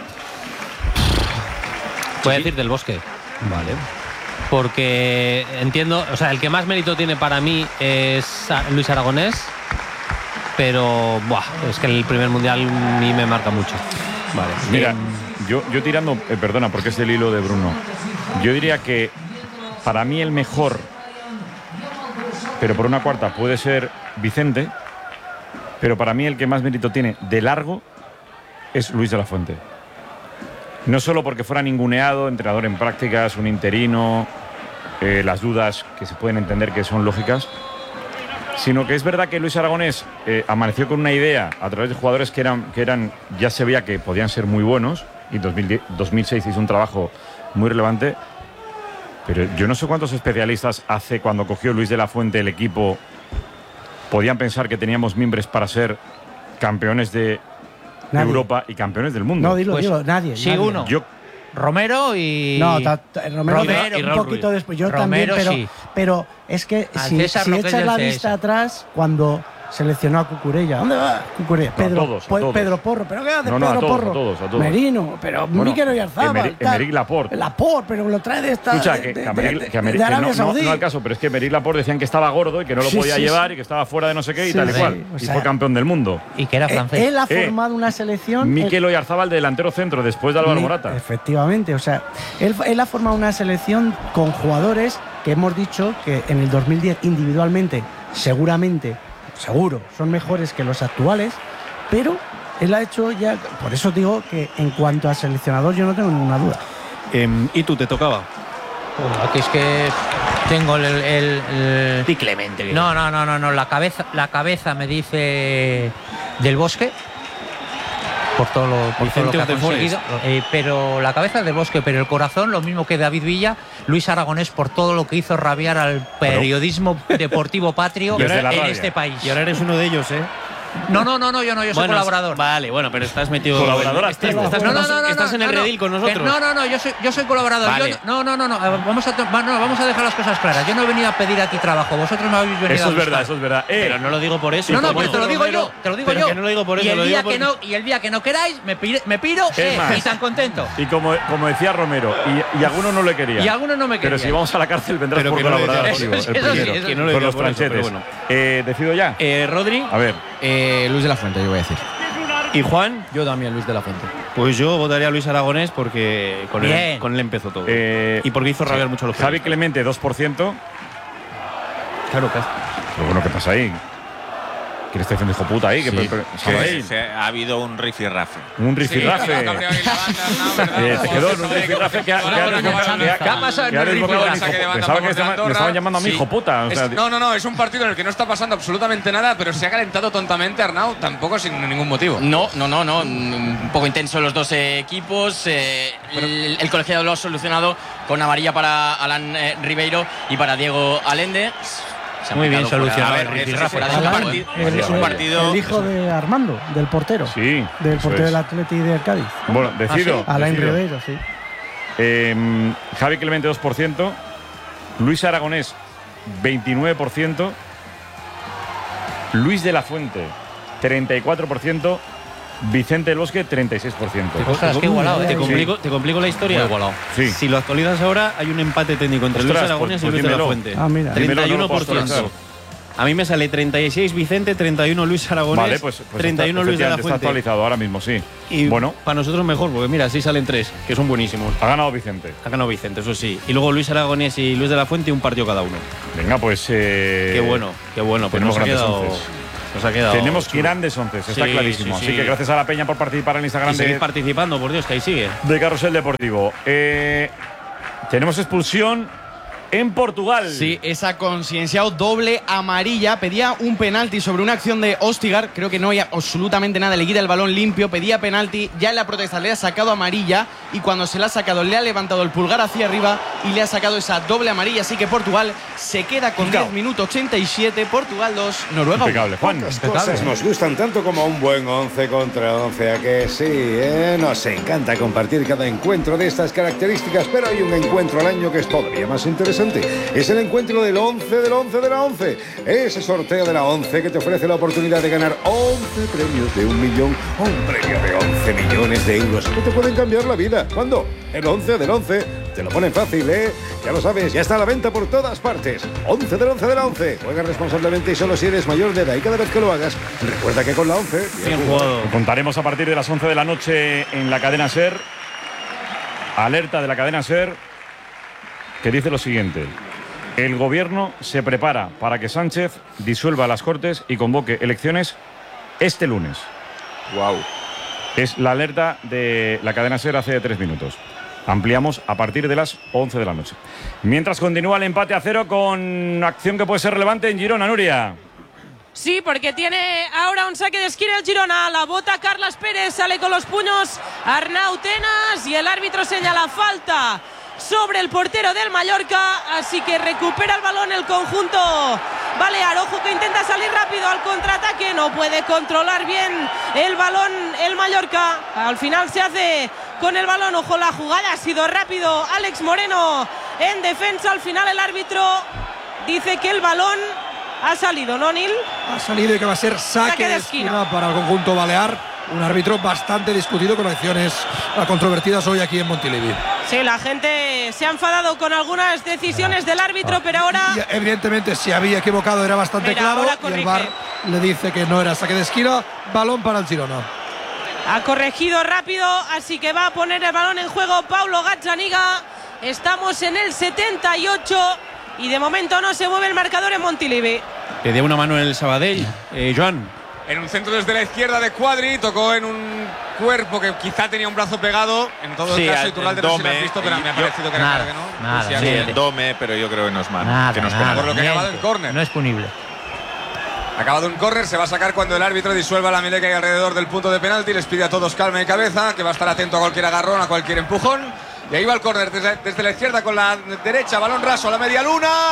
Voy a decir del Bosque. Vale. Porque entiendo, o sea, el que más mérito tiene para mí es a- Luis Aragonés, pero buah, es que el primer mundial a mí me marca mucho. Vale. Mira, Em, yo, yo tirando, eh, perdona, porque es el hilo de Bruno. Yo diría que para mí el mejor, pero por una cuarta, puede ser Vicente, pero para mí el que más mérito tiene de largo es Luis de la Fuente. No solo porque fuera ninguneado, entrenador en prácticas, un interino, eh, las dudas que se pueden entender que son lógicas, sino que es verdad que Luis Aragonés eh, amaneció con una idea a través de jugadores que eran, que eran, ya se veía que podían ser muy buenos, y en dos mil diez, dos mil seis hizo un trabajo muy relevante, pero yo no sé cuántos especialistas hace cuando cogió Luis de la Fuente el equipo podían pensar que teníamos mimbres para ser campeones de Nadie. Europa y campeones del mundo. No, dilo, Pues, dilo, nadie. sí, nadie. uno. Yo Romero y. No, ta- ta- Romero, Romero y un Raúl poquito Ruiz. después. Yo Romero, también, pero, sí. pero es que Al si, César si lo que es echas del la César. vista atrás, cuando seleccionó a Cucurella, ¿dónde va Cucurella? No, a Pedro, todos, a pues, todos. Pedro Porro, ¿pero qué hace No, no, a Pedro todos, Porro? a todos, a todos. Merino, pero Bueno, Mikel Oyarzabal. Emeri- tal. Emerick Laporte. Laporte, pero lo trae de esta. Escucha, de, que, de- que, Americ- de- que Americ- de que Arabia no, no, Saudí. no al caso, pero es que Emerick Laporte decían que estaba gordo y que no lo Sí, podía sí, llevar sí. y que estaba fuera de no sé qué y Sí, tal y sí, cual. o y sea, fue campeón del mundo. Y que era Eh, francés. Él ha Eh, formado una selección. Mikel él- Oyarzabal, delantero centro, después de Álvaro Mi- Morata. Efectivamente, o sea, él, él ha formado una selección con jugadores que hemos dicho que en el dos mil diez individualmente, seguramente, seguro, son mejores que los actuales, pero él ha hecho ya, por eso digo que en cuanto a seleccionador yo no tengo ninguna duda. em, ¿Y tú te tocaba? Uy, aquí es que tengo el. el- el- Di Clemente. que- No, no, no, no, no. La cabeza, la cabeza me dice del Bosque. Por todo lo, por todo lo que Vicente ha of the conseguido. Eh, pero la cabeza del Bosque, pero el corazón, lo mismo que David Villa, Luis Aragonés por todo lo que hizo rabiar al periodismo deportivo patrio Desde la en rabia. este país. Y ahora eres uno de ellos, ¿eh? No, no, no, no, yo no, yo soy Bueno, colaborador. Vale, bueno, pero estás metido. Colaborador estás, activo. estás No, con no, nos- no, no, estás en el no, no. redil con Que nosotros. No, no, no, yo soy, yo soy colaborador. Vale. Yo no, no, no, no, eh, vamos a, to- va- no, vamos a dejar las cosas claras. Yo no he venido a pedir aquí trabajo, vosotros me habéis venido Eso a es buscar. verdad, eso es verdad. Eh, Pero no lo digo por eso. No, no, Como pero te lo digo Romero, yo, te lo digo pero yo. que no lo digo por eso, y, el lo día digo que por- no, y el día que no queráis, me, pire- me piro Es eh, más. y tan contento. y como, como decía Romero, y, y algunos no le querían. Y algunos no me Pero querían. si vamos a la cárcel vendrás Pero por que no le colaborador decía activo. eso, el eso sí, primero. eso Que no le Con decía los por eso, pero tranchetes. bueno. Eh, ¿Decido ya? Eh, Rodri A ver. Eh, Luis de la Fuente, yo voy a decir. y Juan. Yo también, Luis de la Fuente. Pues yo votaría a Luis Aragonés porque con él, Bien. con él empezó todo. Eh, y porque hizo rabiar mucho a los Javi periodistas. Clemente, dos por ciento. Claro, que Pero bueno, ¿qué pasa ahí? ¿Quién está diciendo hijo puta ahí? ¿Qué Sí, pe- pe- que ¿sabéis? se- ha habido un rifirrafe. Un rifirrafe. Sí, cabreado ahí la banda, Arnau, ¿verdad? Eh, se quedó en un Joder, rifirrafe que ha- que ha- Ahora, que ha- bueno, que ha- ¿Qué ha pasado en que ha el desbocado en rifirrafe? hijo- Saque de banda Pensaba a que favor de estaba- me Andorra. estaban llamando a mí Sí. hijo puta. o sea, Es- no, no, no, es un partido en el que no está pasando absolutamente nada, pero se ha calentado tontamente Arnau, tampoco sin ningún motivo. No, no, no, no. Un poco intenso los dos eh, equipos. eh, el, el colegiado lo ha solucionado con amarilla para Alan eh, Ribeiro y para Diego Allende. Se ha Muy bien marcado fuera- solucionado a el ver, eso sí, rifirrafe. fuera de Alan, campo, ¿eh? el, Es un el- partido. el hijo de Armando, del portero. Sí. Del eso portero es. del Atleti y del Cádiz. Bueno, decido. Alain decido. Ribeiro, sí. Eh, Javi Clemente, dos por ciento. Luis Aragonés, veintinueve por ciento. Luis de la Fuente, treinta y cuatro por ciento. Vicente del Bosque, treinta y seis por ciento. Ostras, qué igualado, ¿eh? ¿Te complico, ¿Te complico la historia? Muy igualado. Sí. Si lo actualizas ahora, hay un empate técnico entre Ostras, Luis Aragonés pues- y Luis pues de la dímelo. Fuente. Ah, mira. Dímelo, treinta y no uno lo por puedo ciento. actualizar. A mí me sale treinta y seis Vicente, treinta y uno Luis Aragonés, Vale, pues, pues treinta y uno está, Luis de la efectivamente, está Fuente. actualizado ahora mismo, sí. Y bueno, para nosotros mejor, porque mira, así salen tres, que son buenísimos. ha ganado Vicente. Ha ganado Vicente, eso sí. Y luego Luis Aragonés y Luis de la Fuente, un partido cada uno. Venga, pues. Eh, Qué bueno, qué bueno. Pues tenemos nos ha grandes quedado, onces. nos ha quedado Tenemos chulo. grandes once, está Sí, clarísimo. sí, Así sí. que gracias a la Peña por participar en el Instagram Y seguir de, participando, por Dios, que ahí sigue. de Carrusel Deportivo. Eh, tenemos expulsión en Portugal. Sí, esa concienciado doble amarilla. Pedía un penalti sobre una acción de Ostigar. Creo que no hay absolutamente nada. Le quita el balón limpio. Pedía penalti. Ya en la protesta le ha sacado amarilla. Y cuando se la ha sacado, le ha levantado el pulgar hacia arriba. Y le ha sacado esa doble amarilla. Así que Portugal se queda con diez minutos ochenta y siete. Portugal dos, Noruega uno. Impecable, Juan. Las cosas nos gustan tanto como un buen once contra once, ¿a que sí? ¿eh? Nos encanta compartir cada encuentro de estas características, pero hay un encuentro al año que es todavía más interesante. Es el encuentro del once del once de la once. Ese sorteo de la once que te ofrece la oportunidad de ganar once premios de un millón o un premio de once millones de euros que te pueden cambiar la vida. ¿Cuándo? El once del once. Te lo ponen fácil, ¿eh? Ya lo sabes, ya está a la venta por todas partes. once del once de la once. Juega responsablemente y solo si eres mayor de edad. Y cada vez que lo hagas, recuerda que con la once... Bien jugado. Lo contaremos a partir de las once de la noche en la cadena SER. Alerta de la cadena SER que dice lo siguiente. El gobierno se prepara para que Sánchez disuelva las Cortes y convoque elecciones este lunes. Wow. Es la alerta de la cadena SER hace tres minutos. Ampliamos a partir de las once de la noche. Mientras continúa el empate a cero con acción que puede ser relevante en Girona, Nuria. Sí, porque tiene ahora un saque de esquina el Girona. La bota Carlas Pérez, sale con los puños Arnau Tenas y el árbitro señala falta sobre el portero del Mallorca, así que recupera el balón el conjunto Balear. Ojo que intenta salir rápido al contraataque, no puede controlar bien el balón el Mallorca. Al final se hace con el balón. Ojo, la jugada ha sido rápido. Alex Moreno en defensa. Al final el árbitro dice que el balón ha salido, ¿no, Nil? Ha salido y que va a ser saque, Saque de de esquina. esquina para el conjunto balear. Un árbitro bastante discutido con acciones controvertidas hoy aquí en Montilivi. Sí, la gente se ha enfadado con algunas decisiones del árbitro, pero ahora Y evidentemente, si había equivocado era bastante Mira, claro. ahora Y el corrige. V A R le dice que no era saque de esquina. Balón para el Girona. ha corregido rápido, así que va a poner el balón en juego Paulo Gazzaniga. Estamos en el setenta y ocho y de momento no se mueve el marcador en Montilivi. Le dio una mano en el Sabadell, eh, Joan. En un centro desde la izquierda de Cuadri, tocó en un cuerpo que quizá tenía un brazo pegado. En todo Sí, el caso, el- Titular el no sé si lo has Dome, visto, pero y me ha yo- parecido que era nada, claro que no. nada, Pues ya Sí, que- el Dome, pero yo creo que no es mano. Nada, que no es nada, penal. Por lo que ha acabado niente. el córner. No es punible. Acabado un córner, se va a sacar cuando el árbitro disuelva la melea que hay alrededor del punto de penalti. Les pide a todos calma y cabeza, que va a estar atento a cualquier agarrón, a cualquier empujón. Y ahí va el córner desde, desde la izquierda con la derecha, balón raso a la media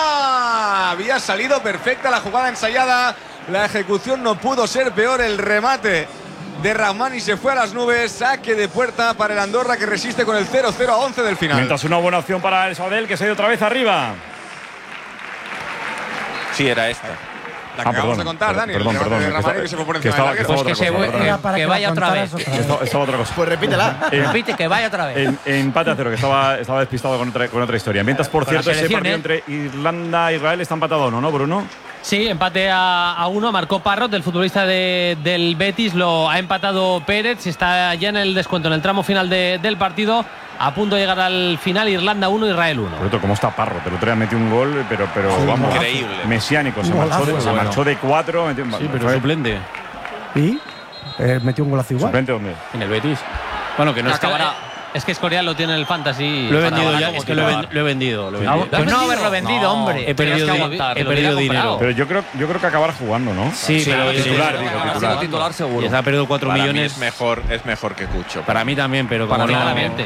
luna. Había salido perfecta la jugada ensayada. La ejecución no pudo ser peor, el remate de Rahmani se fue a las nubes. Saque de puerta para el Andorra que resiste con el cero cero a once del final. Mientras una buena opción para el Sabadell que se ha ido otra vez arriba. Sí, era esta. La que Ah, acabamos perdón, de contar, perdón, Dani. perdón, el remate perdón, de que Rahmani estaba- que se fue por que encima estaba- de que la estaba largueza. otra cosa, perdón. Era para que que vaya la otra contaras vez. otra vez. Estaba, estaba otra cosa. Pues repítela. Eh, Repite, que vaya otra vez. En, empate a cero, que estaba, estaba despistado con otra, con otra historia. Mientras, por Con la cierto, ese selección, partido ¿eh? entre Irlanda e Israel está empatado a uno, ¿no, Bruno? Sí, empate a, a uno. Marcó Parrot, el futbolista de- del Betis. Lo ha empatado Pérez. Está ya en el descuento, en el tramo final de- del partido. A punto de llegar al final. Irlanda uno, Israel uno. Por cierto, ¿cómo está Parro? El otro día metió un gol, pero, pero Sí, vamos, increíble. mesiánico. Se Un marchó de, golazo, se bueno. marchó de cuatro. Metió un Sí, pero fue- suplente. Y eh, metió un golazo igual. ¿Suplente dónde? En el Betis. Bueno, que no es que, Acabará- Es que Escorial lo tiene en el fantasy. lo he vendido Acabará ya. como Es que lo he, titular. ven- lo he vendido. Lo he Ah, vendido. pues no haberlo vendido, No, hombre. He perdido, Tenías que di- aguantar, he lo perdido hubiera dinero. comprado. Pero yo creo, yo creo que acabará jugando, ¿no? Sí, Sí, pero sí, titular, sí, digo, sí, titular. sí, titular seguro. Y se ha perdido cuatro Para mí millones. es mejor, es mejor que Cucho. Para mí también, pero como Para mí no- claramente.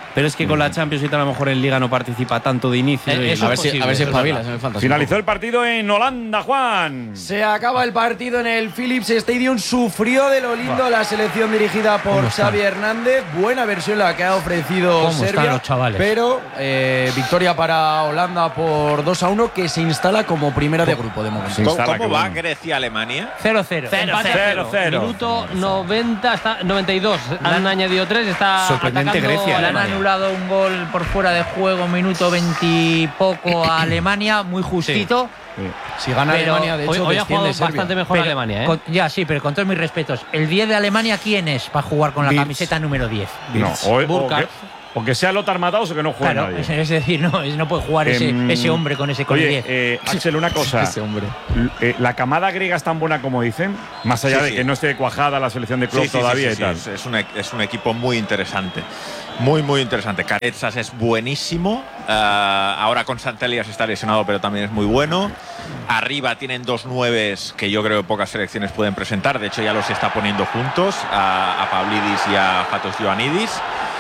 Pero es que con la Champions y tal, a lo mejor en Liga no participa tanto de inicio. Eh, y- eso A ver es si, posible, a ver si eso es espabilas verdad. en el fantasy. Finalizó el partido en Holanda, Juan. Se acaba el partido en el Philips Stadium. Sufrió de lo lindo la selección dirigida por ¿Cómo están? Xavi Hernández. Buena versión la que ha ofrecido ¿Cómo están Serbia. los chavales? Pero eh, victoria para Holanda por dos a uno, que se instala como primera de grupo de momento. Se ¿Cómo, instala, cómo qué va bueno. Grecia-Alemania? cero cero. Cero, Empate a cero, cero. Minuto noventa, está, noventa y dos. Han añadido tres, está Sorprendente atacando Grecia, Le han Alemania. anulado un gol por fuera de juego, minuto veinte y poco a Alemania, muy justito. Si gana Pero Alemania, de Hoy, hecho, hoy ha jugado desciende Serbia. bastante mejor Pero Alemania, ¿eh? con- ya, sí, pero con todos mis respetos. ¿El diez de Alemania quién es para jugar con la Wirtz. camiseta número diez? No, o, o Burkhardt. que, o que sea Lothar Matthaus o que no juegue Claro, nadie. es, es decir, no, es- no puede jugar ese, Em, ese hombre con ese con el Oye, diez. eh, Axel, una cosa. Ese hombre. L- eh, ¿La camada griega es tan buena como dicen? Más allá Sí, de sí. que no esté cuajada la selección de club Sí, sí, sí, todavía sí, y sí, tal. Es, es un, e- es un equipo muy interesante. Muy, muy interesante. Caretsas es buenísimo. Ah, ahora con Santelias está lesionado, pero también es muy bueno. Arriba tienen dos nueves que yo creo que pocas selecciones pueden presentar. De hecho, ya los está poniendo juntos, a, a Pavlidis y a Fatos Ioannidis.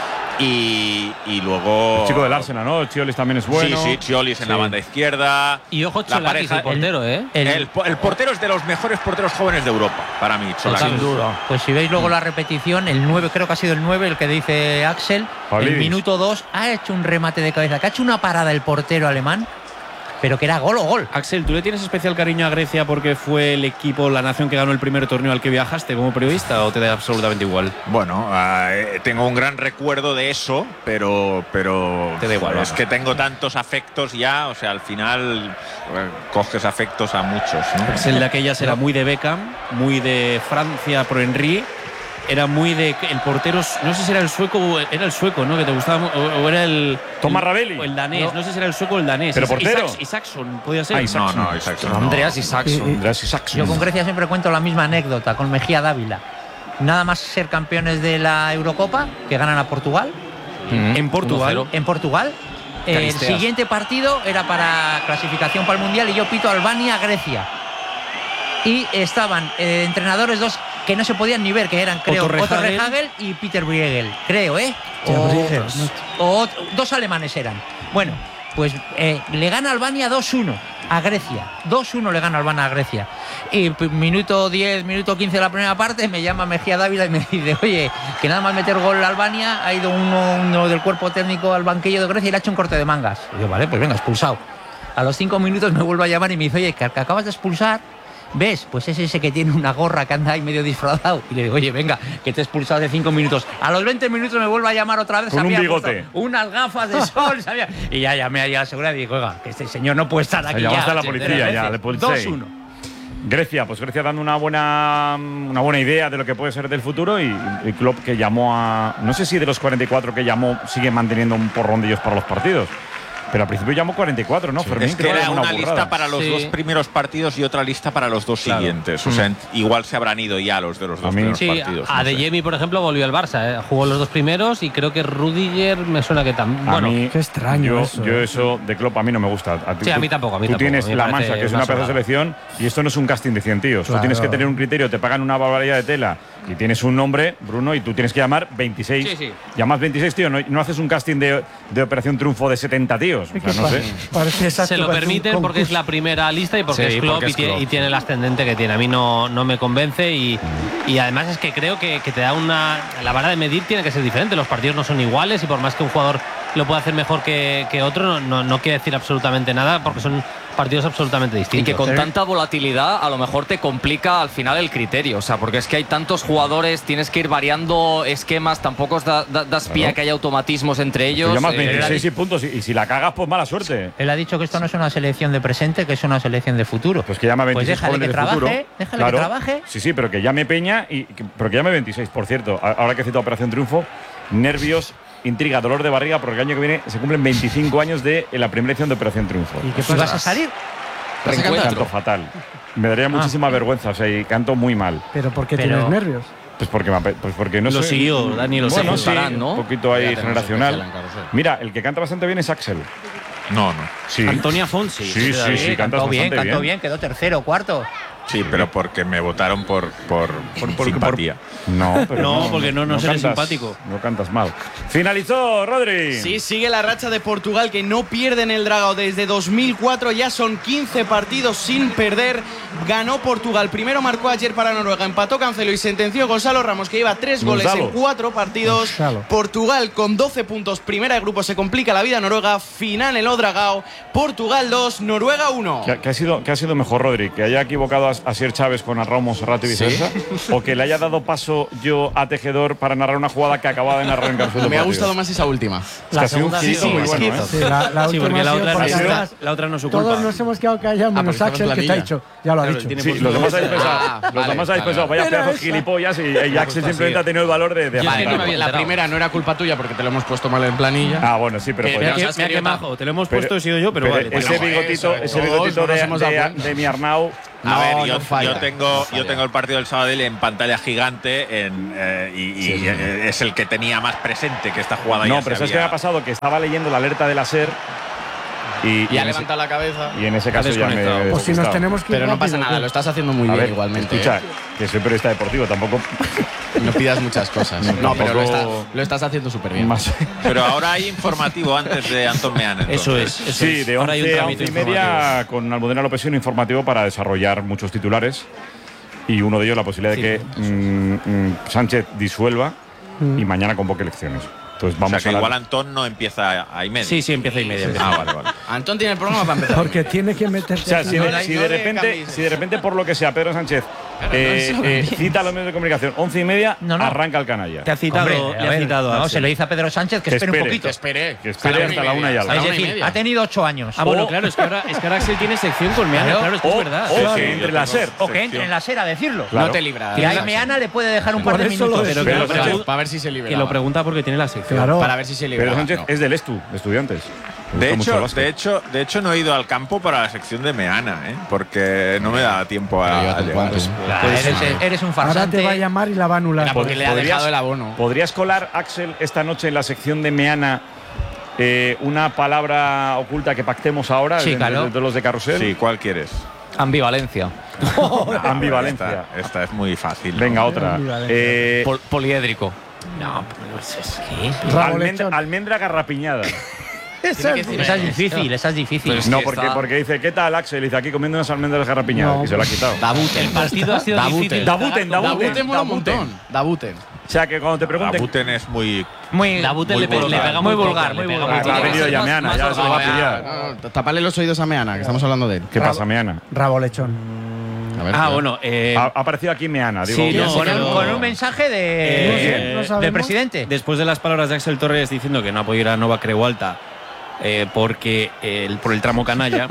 Y, y luego. El chico del Arsenal, ¿no? Chiolis también es bueno. Sí, sí, Chiolis en Sí. la banda izquierda. Y ojo, La Cholakis, pareja- el portero, ¿eh? El, el po- el portero es de los mejores porteros jóvenes de Europa, para mí, Cholakis. Sin duda. Pues si veis luego la repetición, el nueve, creo que ha sido el nueve, el que dice Axel, Pavlidis. el minuto dos ha hecho un remate de cabeza, que ha hecho una parada el portero alemán, pero que era gol o gol. Axel, ¿tú le tienes especial cariño a Grecia porque fue el equipo, la nación que ganó el primer torneo al que viajaste como periodista o te da absolutamente igual? Bueno, eh, tengo un gran recuerdo de eso, pero, pero Te da igual, es vamos. que tengo tantos afectos ya, o sea, al final eh, coges afectos a muchos, ¿no? Axel de aquellas era muy de Beckham, muy de Francia pro Henry. Era muy de el portero, no sé si era el sueco o era el sueco, ¿no? Que te gustaba mu- o, o era el Thomas el- Ravelli. o el danés, No. no. sé si era el sueco o el danés. Pero Is- portero. Isaacs- Isaacson, podía ser. Ah, Isaacson. No, no, Isaacson no. Andreas Isaacson. Andreas Isaacson. Yo con Grecia siempre cuento la misma anécdota, con Mejía Dávila. Nada más ser campeones de la Eurocopa, que ganan a Portugal, En Portugal. uno cero. en Portugal. El Caristeas. siguiente partido era para clasificación para el Mundial y yo pito Albania-Grecia. Y estaban eh, entrenadores dos que no se podían ni ver, que eran, creo, Otto Otto Rehhagel. Rehhagel y Peter Briegel, creo, ¿eh? O, Briegel, o ot- dos alemanes eran. Bueno, pues eh, le gana Albania dos uno a Grecia. dos uno le gana Albania a Grecia. Y p- minuto diez, minuto quince de la primera parte me llama Mejía Dávila y me dice, oye, que nada más meter gol a Albania, ha ido uno, uno del cuerpo técnico al banquillo de Grecia y le ha hecho un corte de mangas. Y yo, vale, pues venga, expulsado. A los cinco minutos me vuelve a llamar y me dice, oye, que que acabas de expulsar. ¿Ves? Pues es ese que tiene una gorra que anda ahí medio disfrazado. Y le digo, oye, venga, que te he expulsado hace cinco minutos. A los veinte minutos me vuelve a llamar otra vez. Con se un había bigote. puesto unas gafas de sol. se había- Y ya llamé ahí a la seguridad y digo, oiga, que este señor no puede estar aquí. llamaste ya, a la sí, policía, tres ya, veces. le policía. dos uno. Grecia, pues Grecia dando una buena una buena idea de lo que puede ser del futuro y, y Klopp que llamó a no sé si de los cuarenta y cuatro que llamó sigue manteniendo un porrón de ellos para los partidos. Pero al principio llamó cuarenta y cuatro, ¿no? Fermín, Es que creo era era una burrada. lista para los Sí. dos primeros partidos y otra lista para los dos Claro. siguientes. O sea, igual se habrán ido ya los de los dos mí- primeros Sí, partidos. a no sé. Adeyemi, por ejemplo, volvió al Barça. ¿eh? Jugó los dos primeros y creo que Rudiger me suena que también. A Bueno, mí, qué extraño yo, eso, yo eh. eso de Klopp a mí no me gusta. A ti- Sí, a tú- mí tampoco, a mí Tú tampoco. tienes Me La parece Mancha, que es una una pedazo de sobrada. selección, y esto no es un casting de cien tíos. Tú Claro. tienes que tener un criterio, te pagan una barbaridad de tela y tienes un nombre, Bruno, y tú tienes que llamar veintiséis. Sí, sí. Llamas veintiséis, tío, no, no haces un casting de, de Operación Triunfo de setenta tíos. O sea, no sé. Parece exacto, se lo parece un permiten porque es concurso. la primera lista y porque Sí, es Klopp porque es y, tiene, Klopp. y tiene el ascendente que tiene. A mí no, no me convence y, y además es que creo que, que te da una. La vara de medir tiene que ser diferente. Los partidos no son iguales y por más que un jugador lo pueda hacer mejor que, que otro, no, no, no quiere decir absolutamente nada porque son partidos absolutamente Y distintos. que con tanta volatilidad a lo mejor te complica al final el criterio. O sea, porque es que hay tantos jugadores, tienes que ir variando esquemas, tampoco os da, da- das pie Claro. a que haya automatismos entre Tú ellos. llamas eh, veintiséis y puntos, y, y si la cagas, pues mala suerte. Él ha dicho que esto no es una selección de presente, que es una selección de futuro. Pues que llame Pues veintiséis déjale jóvenes que de futuro. trabaje, déjale Claro. que trabaje. Sí, sí, pero que llame Peña, y que- pero que llame veintiséis, por cierto. A- Ahora que he citado Operación Triunfo, nervios, intriga, dolor de barriga, porque el año que viene se cumplen veinticinco años de la primera edición de Operación Triunfo. ¿Y qué vas a salir? Canto fatal. Me daría muchísima vergüenza, o sea, y canto muy mal. Pero ¿por qué Pero- tienes nervios? Pues porque, me ape- pues porque no Lo sé. siguió, Dani, lo bueno, siguió. sí, ¿no? un poquito ahí Ya tenemos generacional. especial en carrusel. Mira, el que canta bastante bien es Axel. No, no. Sí. Antonia Fonsi. Sí, sí, sí, cantó cantas bien, bastante cantó bien. bien, quedó tercero, cuarto. Sí, pero porque me votaron por, por, por, por simpatía. No, pero no, porque no, no, no eres cantas, simpático. No cantas mal. Finalizó, Rodri. Sí, sigue la racha de Portugal, que no pierde en el Dragao desde dos mil cuatro. Ya son quince partidos sin perder. Ganó Portugal. Primero marcó ayer para Noruega. Empató Cancelo y sentenció Gonzalo Ramos, que lleva tres goles Gonzalo. en cuatro partidos. Gonzalo. Portugal con doce puntos. Primera de grupo, se complica la vida. Noruega, final en el Dragao. Portugal dos, Noruega uno. ¿Qué, qué ha sido, ¿Qué ha sido mejor, Rodri? ¿Que haya equivocado a, a Sier Chávez con Arrau Monserrat y viceversa? ¿Sí? ¿O que le haya dado paso yo a Tejedor para narrar una jugada que acababa de narrar en Carlos? Me ha gustado más esa última. La segunda sí, sí, muy bueno, ¿eh? Sí, la, la Sí, última porque la ha sido otra, porque la, además la otra no es su culpa. todos nos hemos quedado callados, menos porque Axel, estaba en que te ha planilla. dicho. Ya lo ha Claro, dicho. tiene Sí, puesto- los demás habéis pensado, Ah, los vale, demás habéis vale, pensado, vaya vale. pedazo Era esa. gilipollas y, y Axel simplemente ha tenido el valor de, de Yo es que aguantar. no me había La enterado. primera no era culpa tuya porque te lo hemos puesto mal en planilla. Ah, bueno, sí, pero Que- podría- que- Mira, has mira qué querido majo, te lo hemos pero- puesto, he sido yo, pero, pero vale. ese no, bigotito, eso, ese todos bigotito nos de, hemos dado de, cuenta. de mi Arnau. A No, ver, no yo, falla, yo tengo, no yo falla. tengo el partido del Sabadell en pantalla gigante en, eh, y, y, Sí, sí. eh, es el que tenía más presente que esta jugada No, ya pero se ¿sabes qué me había- ha pasado? Que estaba leyendo la alerta de la SER y, Y y ha en ese, levantado la cabeza. y en ese caso ya me he desconectado. Pues si nos despistado. tenemos que ir Pero no pasa rápido, nada, ¿qué? lo estás haciendo muy A bien ver, igualmente. escucha, ¿eh? que soy periodista deportivo, tampoco No pidas muchas cosas. No, pero lo, Tampoco- está- lo estás haciendo súper bien. más. Pero ahora hay informativo antes de Antón Meana. Eso entonces. es. Eso Sí, es. de Ahora hay un once a trámite once y media con Almudena López un informativo para desarrollar muchos titulares y uno de ellos la posibilidad de que mm, mm, Sánchez disuelva y mañana convoque elecciones. Entonces O vamos sea que a igual hablar- Antón no empieza a y media. Sí, sí, empieza y media. empieza. Ah, vale, vale. Antón tiene el programa para empezar. Porque tiene que O meterse. sea, si aquí. de, no, si no de le repente, cambies. si de repente por lo que sea Pedro Sánchez Claro, eh, no, eh, eso- cita a los medios de comunicación once y media, No, no. arranca el canalla. Te ha citado, Hombre, a le ha ver, citado a no, Axel. se lo dice a Pedro Sánchez que, Que espere un espere, poquito. Que espere. Que espere hasta la una y algo. Hasta Es la una y decir, media. ha tenido ocho años. Ah, bueno, O- claro, es que ahora, es que ahora Axel tiene sección con Meana, Claro. claro, es que es O- verdad. o Sí, que sí, entre yo la tengo- SER. O que entre en la SER a decirlo. Claro. No te libra. Que ahí Meana le puede dejar un par de Por eso lo minutos. decía. Pero que, Pero lo Sánchez- Para ver si se libera. que lo pregunta porque tiene la sección. Claro. Para ver si se libera. Pedro Sánchez No. es del Estu, de Estudiantes. Le De gusta mucho el hecho, básquet. de, hecho, de hecho, no he ido al campo para la sección de Meana, ¿eh? Porque no me da tiempo Pero a, yo a tampoco, llegar. ¿eh? Claro, eres, eres un Ahora farsante. te va a llamar y la va a anular. Era porque le ha ¿Podrías- dejado el abono. ¿Podrías colar, Axel, esta noche en la sección de Meana eh, una palabra oculta que pactemos ahora Sí, de, claro. de- de los de Carrusel? Sí, ¿cuál quieres? Ambivalencia. Ambivalencia. Esta, esta es muy fácil. ¿no? Venga, otra. Ambivalencia. Eh, Pol- poliédrico. No, pues es que. almendra, Rabolechón. almendra garrapiñada. Esa es- Esa es difícil, esa es difícil. Pero es No, que porque, está- porque dice, ¿qué tal, Axel? Dice, aquí comiendo unas almendras garrapiñadas. No, y se lo ha quitado. Dabuten. El partido ha sido Dabuten. difícil. Dabuten, Dabuten. Dabuten mola un Dabuten. montón. Dabuten. O sea, que cuando te pregunten… Dabuten es muy. Muy, Dabuten Muy le, pe- le vulgar. pega muy muy vulgar, poco, muy le pega vulgar. muy Ha poco. venido ya Meana, ya se lo va a pillar. No, no, Tapale los oídos a Meana, que estamos hablando de él. ¿Qué pasa, Meana? Rabolechón. A ver, Ah, tío. bueno, eh, Ha, ha aparecido aquí Meana, digo. Sí, que- no, con, pero- con un mensaje de, Eh, no sabemos. del presidente. después de las palabras de Axel Torres diciendo que no apoyó a Nova Creualta eh, porque eh, el- por el tramo canalla,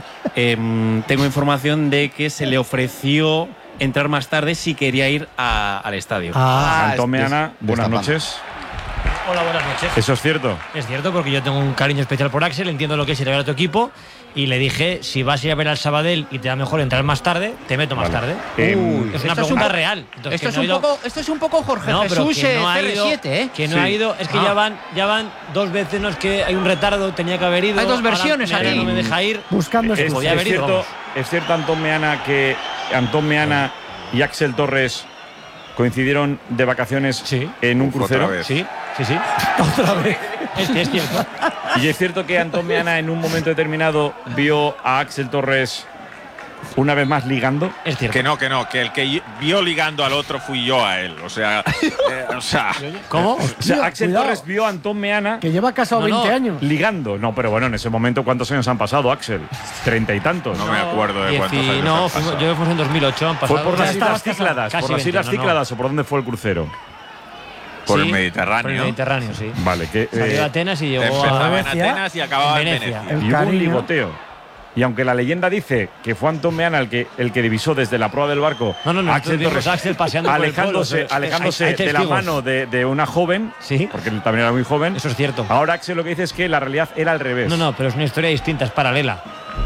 em, tengo información de que se le ofreció entrar más tarde si quería ir a- al estadio. Ah, Antón des- Meana, buenas destapando. noches. Hola, buenas noches. ¿Eso es cierto? Es cierto, porque yo tengo un cariño especial por Axel, entiendo lo que es ir a ver a tu equipo y le dije, si vas a ir a ver al Sabadell y te da mejor entrar más tarde, te meto más Vale. tarde. Eh, es Esto una es un pregunta poco- real. Entonces, Esto que es, no un he ido- poco, esto es un poco Jorge No, pero Jesús que no eh, ha C R ido, siete, ¿eh? que no Sí. ha ido, es que Ah. ya van ya van dos veces, no es que hay un retardo, tenía que haber ido. Hay dos ahora versiones Meana aquí. no me deja ir. buscando Es, excusas. podía haber es ido, cierto, vamos. es cierto, Antón Meana, que Antón Meana y Axel Torres coincidieron de vacaciones Sí. en un Uf, crucero. otra vez. Sí, sí, sí. Otra vez. Es, es cierto. Y es cierto que Antón Meana en un momento determinado vio a Axel Torres una vez más ligando. Es cierto. Que no, que no, que el que vio ligando al otro fui yo a él. O sea, eh, o sea. ¿Cómo? O sea, Tío, Axel cuidado. Torres vio a Antón Meana Que lleva casado No, no. veinte años. ligando. No, pero bueno, en ese momento, ¿cuántos años han pasado, Axel? Treinta y tantos. No me acuerdo de Dieci- cuántos años No, han fuimos- pasado. yo fuimos en dos mil ocho, han pasado. ¿Fue por Ya las estabas Islas casado. Cícladas? Casi ¿Por las veinte, Islas no, no. Cícladas o por dónde fue el crucero? Por el Sí, Mediterráneo. Por el Mediterráneo, sí. Vale, que Salió de eh, Atenas y llegó Empezaba a en Atenas y acababa en en Venecia. Venecia. El y hubo un cariño. ligoteo. Y aunque la leyenda dice que fue Antón Meana el que, el que divisó desde la proa del barco No, no, no, a nosotros vimos a Axel paseando por el alejándose, pueblo, o sea, alejándose hay- hay de la testigos. mano de, de una joven, Sí. porque él también era muy joven. Eso es cierto. Ahora Axel lo que dice es que la realidad era al revés. No, no, pero es una historia distinta, es paralela.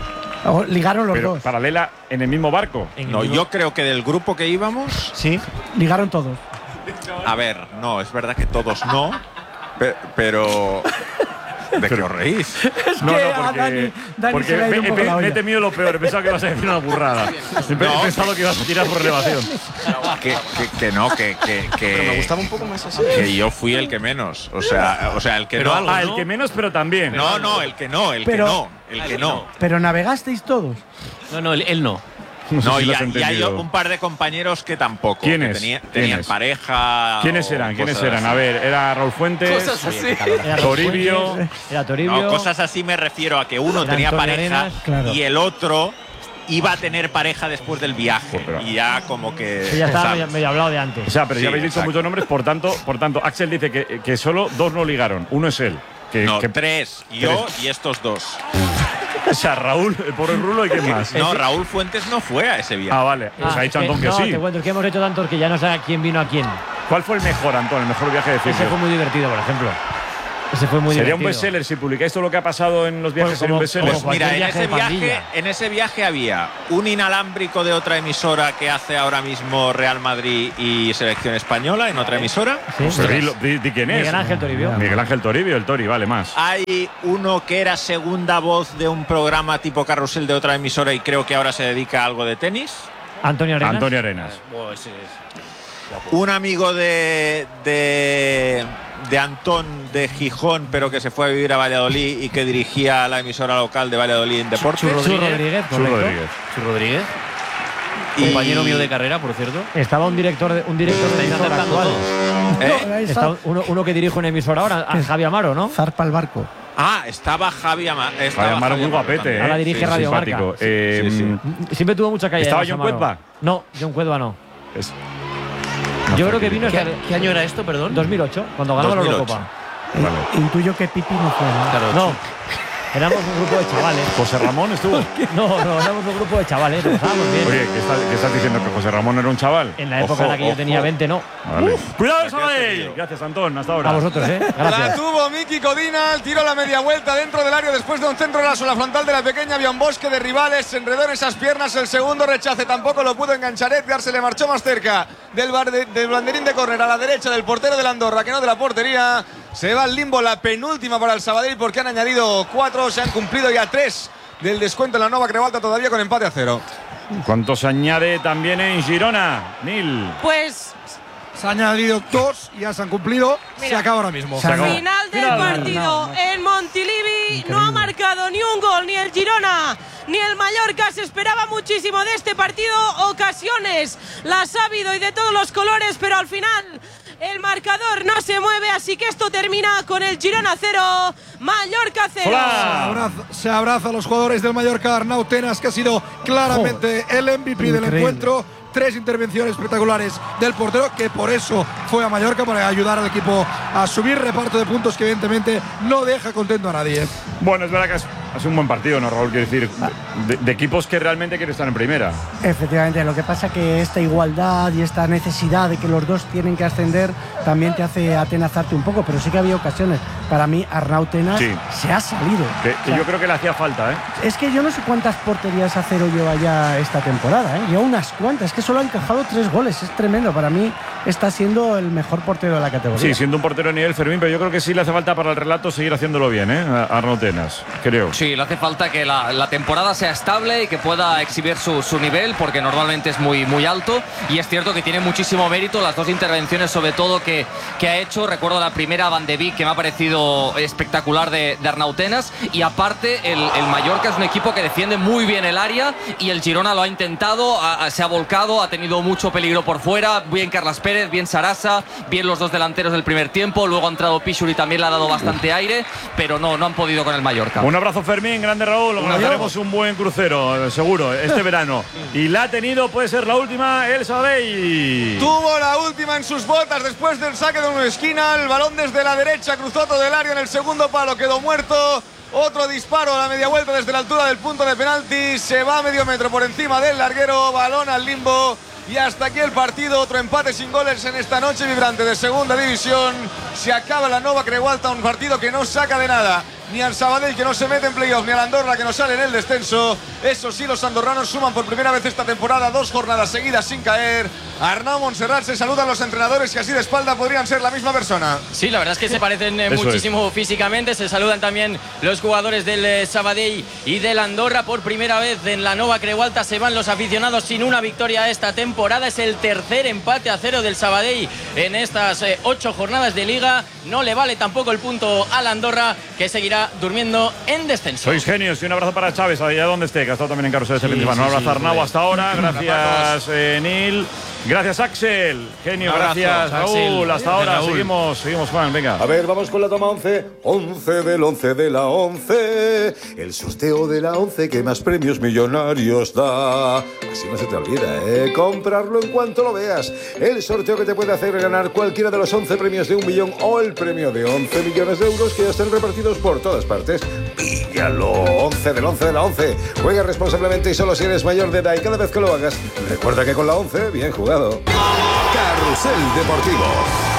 O ligaron los pero dos. paralela en el mismo barco. En el No, mismo- yo creo que del grupo que íbamos, Sí. Ligaron todos. a ver, no, es verdad que todos no, pe- pero ¿De qué os reís? Es No, que no, a porque, Dani, Dani porque se le ha ido me, un poco me- la me he olla. temido lo peor. He pensado que ibas a decir una burrada. He, he No. pensado que ibas a tirar por elevación. Que, que, que no, que, que, que, Pero me gustaba un poco más así. que yo fui el que menos. O sea, o sea el que Pero no. ah, el que menos, pero también. No, no, el que no, el Pero- que no, el que no. Pero navegasteis todos. No, no, él, él no. No sé No, si y, lo has hay- y hay entendido. un par de compañeros que tampoco. ¿Quiénes? Que tenía- ¿Quiénes? tenían pareja. ¿Quiénes o eran? ¿Quiénes cosas eran? así. A ver, era Raúl Fuentes, Cosas así. Era Toribio. Fuentes, Era Toribio. No, cosas así me refiero a que uno Era tenía Antonio pareja Arenas, claro. y el otro iba a tener pareja después del viaje. Pero- Y ya como que. Que ya estaba ¿sabes? medio, medio hablado de antes. O sea, pero Sí, ya habéis dicho exacto. muchos nombres, por tanto, por tanto, Axel dice que, que solo dos no ligaron. Uno es él. Que, No, que- tres. Yo y estos dos. o sea, Raúl, el pobre Rulo y quién más. No, Raúl Fuentes no fue a ese viaje. Ah, vale. Pues Ah, ha dicho es Antón que no, sí. te cuento, es que hemos hecho tantos que ya no sabe quién vino a quién. ¿Cuál fue el mejor, Antón? El mejor viaje de Ese Ciclo. fue muy divertido, por ejemplo. Ese fue muy Sería un divertido. bestseller si publicáis todo lo que ha pasado en los viajes. Pues Sería un como- bestseller. como Mira, en cualquier ese, viaje de viaje, pandilla. en ese viaje había un inalámbrico de otra emisora que hace ahora mismo Real Madrid y Selección Española en otra emisora. Sí. Pues dilo- di, di quién es. Miguel Ángel Toribio. Miguel Ángel Toribio, el Tori, vale más. Hay uno que era segunda voz de un programa tipo Carrusel de otra emisora y creo que ahora se dedica a algo de tenis. Antonio Arenas. Antonio Arenas. Un amigo de, de, de Antón de Gijón, pero que se fue a vivir a Valladolid y que dirigía la emisora local de Valladolid en Deportes. Chu Rodríguez, Chu correcto. Rodríguez. Chu Rodríguez. Y- Compañero mío de carrera, por cierto. Estaba un director de, un director de Estáis emisora acertando actual. todos. ¿Eh? No, ahí Está está. uno, uno que dirige una emisora ahora, a Javi Amaro, ¿no? Zarpa el barco. Ah, estaba Javi Ama- estaba Vale, Amaro Javi muy Amaro guapete, también. ¿eh? Ahora dirige Sí, Radio simpático. Marca. Eh, Sí, sí. Mm, Siempre tuvo mucha calle. ¿Estaba además, John Amaro. Cuedva? No, John Cuedva no. es- Yo creo que vino ¿Qué, hasta qué año era esto, perdón? dos mil ocho, cuando ganamos la dos mil ocho. Eurocopa. Eh, Vale. Intuyo que Pipi no fue, ¿no? Claro, No, éramos un grupo de chavales. José Ramón estuvo. No, no, éramos un grupo de chavales, lo pasábamos bien. Oye, ¿qué estás, qué estás diciendo? ¿Que José Ramón era un chaval? En la época Ojo, en la que yo ojo. tenía veinte, no. Vale. ¡Cuidado, ¿Qué has Sabadell! tenido? Gracias, Antón. Hasta ahora. A vosotros, ¿eh? La Gracias. tuvo Miki Codina, el tiro a la media vuelta dentro del área después de un centro raso. La frontal de la pequeña había un bosque de rivales, se enredó en esas piernas. El segundo rechace tampoco lo pudo enganchar Edgar, se le marchó más cerca del, bar de- del banderín de córner a la derecha del portero del Andorra, que no de la portería. Se va al limbo la penúltima para el Sabadell porque han añadido cuatro, se han cumplido ya tres del descuento en la Nova Crevalta, todavía con empate a cero. ¿Cuánto se añade también en Girona? Nil. Pues Se han añadido dos y ya se han cumplido. Se Mira. acaba ahora mismo. Se acabó. final del Final. partido en Montilivi. No ha marcado ni un gol ni el Girona ni el Mallorca. Se esperaba muchísimo de este partido. Ocasiones las ha habido y de todos los colores, pero al final el marcador no se mueve, así que esto termina con el Girona cero, Mallorca cero. Se abraza, se abraza a los jugadores del Mallorca. Arnau Tenas, que ha sido claramente el M V P del Increíble. encuentro. Tres intervenciones espectaculares del portero, que por eso fue a Mallorca, para ayudar al equipo a subir. Reparto de puntos que evidentemente no deja contento a nadie. Bueno, es verdad que es- ha sido un buen partido, ¿no, Raúl? Quiero decir, de, de equipos que realmente quieren estar en primera. Efectivamente, lo que pasa que esta igualdad y esta necesidad de que los dos tienen que ascender también te hace atenazarte un poco, pero sí que había ocasiones. Para mí, Arnau Tenas Sí. se ha salido. Que, O que sea, yo creo que le hacía falta, ¿eh? Es que yo no sé cuántas porterías a cero lleva ya esta temporada, ¿eh? Lleva unas cuantas, es que solo ha encajado tres goles, es tremendo. Para mí está siendo el mejor portero de la categoría. Sí, siendo un portero de nivel, Fermín, pero yo creo que sí le hace falta para el relato seguir haciéndolo bien, ¿eh? A Arnau Tenas, creo. Sí, le hace falta que la, la temporada sea estable y que pueda exhibir su, su nivel, porque normalmente es muy, muy alto. Y es cierto que tiene muchísimo mérito las dos intervenciones, sobre todo, que, que ha hecho. Recuerdo la primera, Van de Beek, que me ha parecido espectacular de, de Arnau Tenas. Y aparte, el, el Mallorca es un equipo que defiende muy bien el área y el Girona lo ha intentado, ha- ha- se ha volcado, ha tenido mucho peligro por fuera. Bien Carlas Pérez, bien Sarasa, bien los dos delanteros del primer tiempo. Luego ha entrado Pichur y también le ha dado bastante aire, pero no, no han podido con el Mallorca. Un abrazo, Fermín, grande Raúl. Organizaremos un buen crucero, eh, seguro, este verano. Y la ha tenido, puede ser la última, el Sabadell. Tuvo la última en sus botas después del saque de una esquina. El balón desde la derecha cruzó todo el área en el segundo palo, quedó muerto. Otro disparo a la media vuelta desde la altura del punto de penalti. Se va a medio metro por encima del larguero. Balón al limbo. Y hasta aquí el partido. Otro empate sin goles en esta noche vibrante de segunda división. Se acaba la Nova Crevalta, un partido que no saca de nada. ni al Sabadell, que no se mete en playoff, ni al Andorra, que no sale en el descenso. Eso sí, los andorranos suman por primera vez esta temporada dos jornadas seguidas sin caer. Arnau, Montserrat, se saludan los entrenadores y así de espalda podrían ser la misma persona. Sí, la verdad es que se parecen eh, muchísimo es. físicamente. Se saludan también los jugadores del eh, Sabadell y del Andorra. Por primera vez en la Nova Creu Alta se van los aficionados sin una victoria esta temporada. Es el tercer empate a cero del Sabadell en estas eh, ocho jornadas de Liga. No le vale tampoco el punto al Andorra, que seguirá durmiendo en descenso. Sois genios y un abrazo para Chávez, allá donde esté, que ha estado también en Carrusel este sí, principal. Sí, un abrazo sí, Arnau hasta ahora. Gracias, eh, Neil. Gracias, Axel. Genio, abrazo, gracias, Raúl. Hasta ahora, Raúl. Seguimos, seguimos, Juan, venga. A ver, vamos con la toma once. once del once de la once. El sorteo de la once que más premios millonarios da. Así no se te olvida, ¿eh? Comprarlo en cuanto lo veas. El sorteo que te puede hacer ganar cualquiera de los once premios de un millón o el premio de once millones de euros que ya están repartidos por todas partes. Píllalo. once del once de la once. Juega responsablemente y solo si eres mayor de edad, y cada vez que lo hagas, recuerda que con la once, bien jugado. Carrusel Deportivo.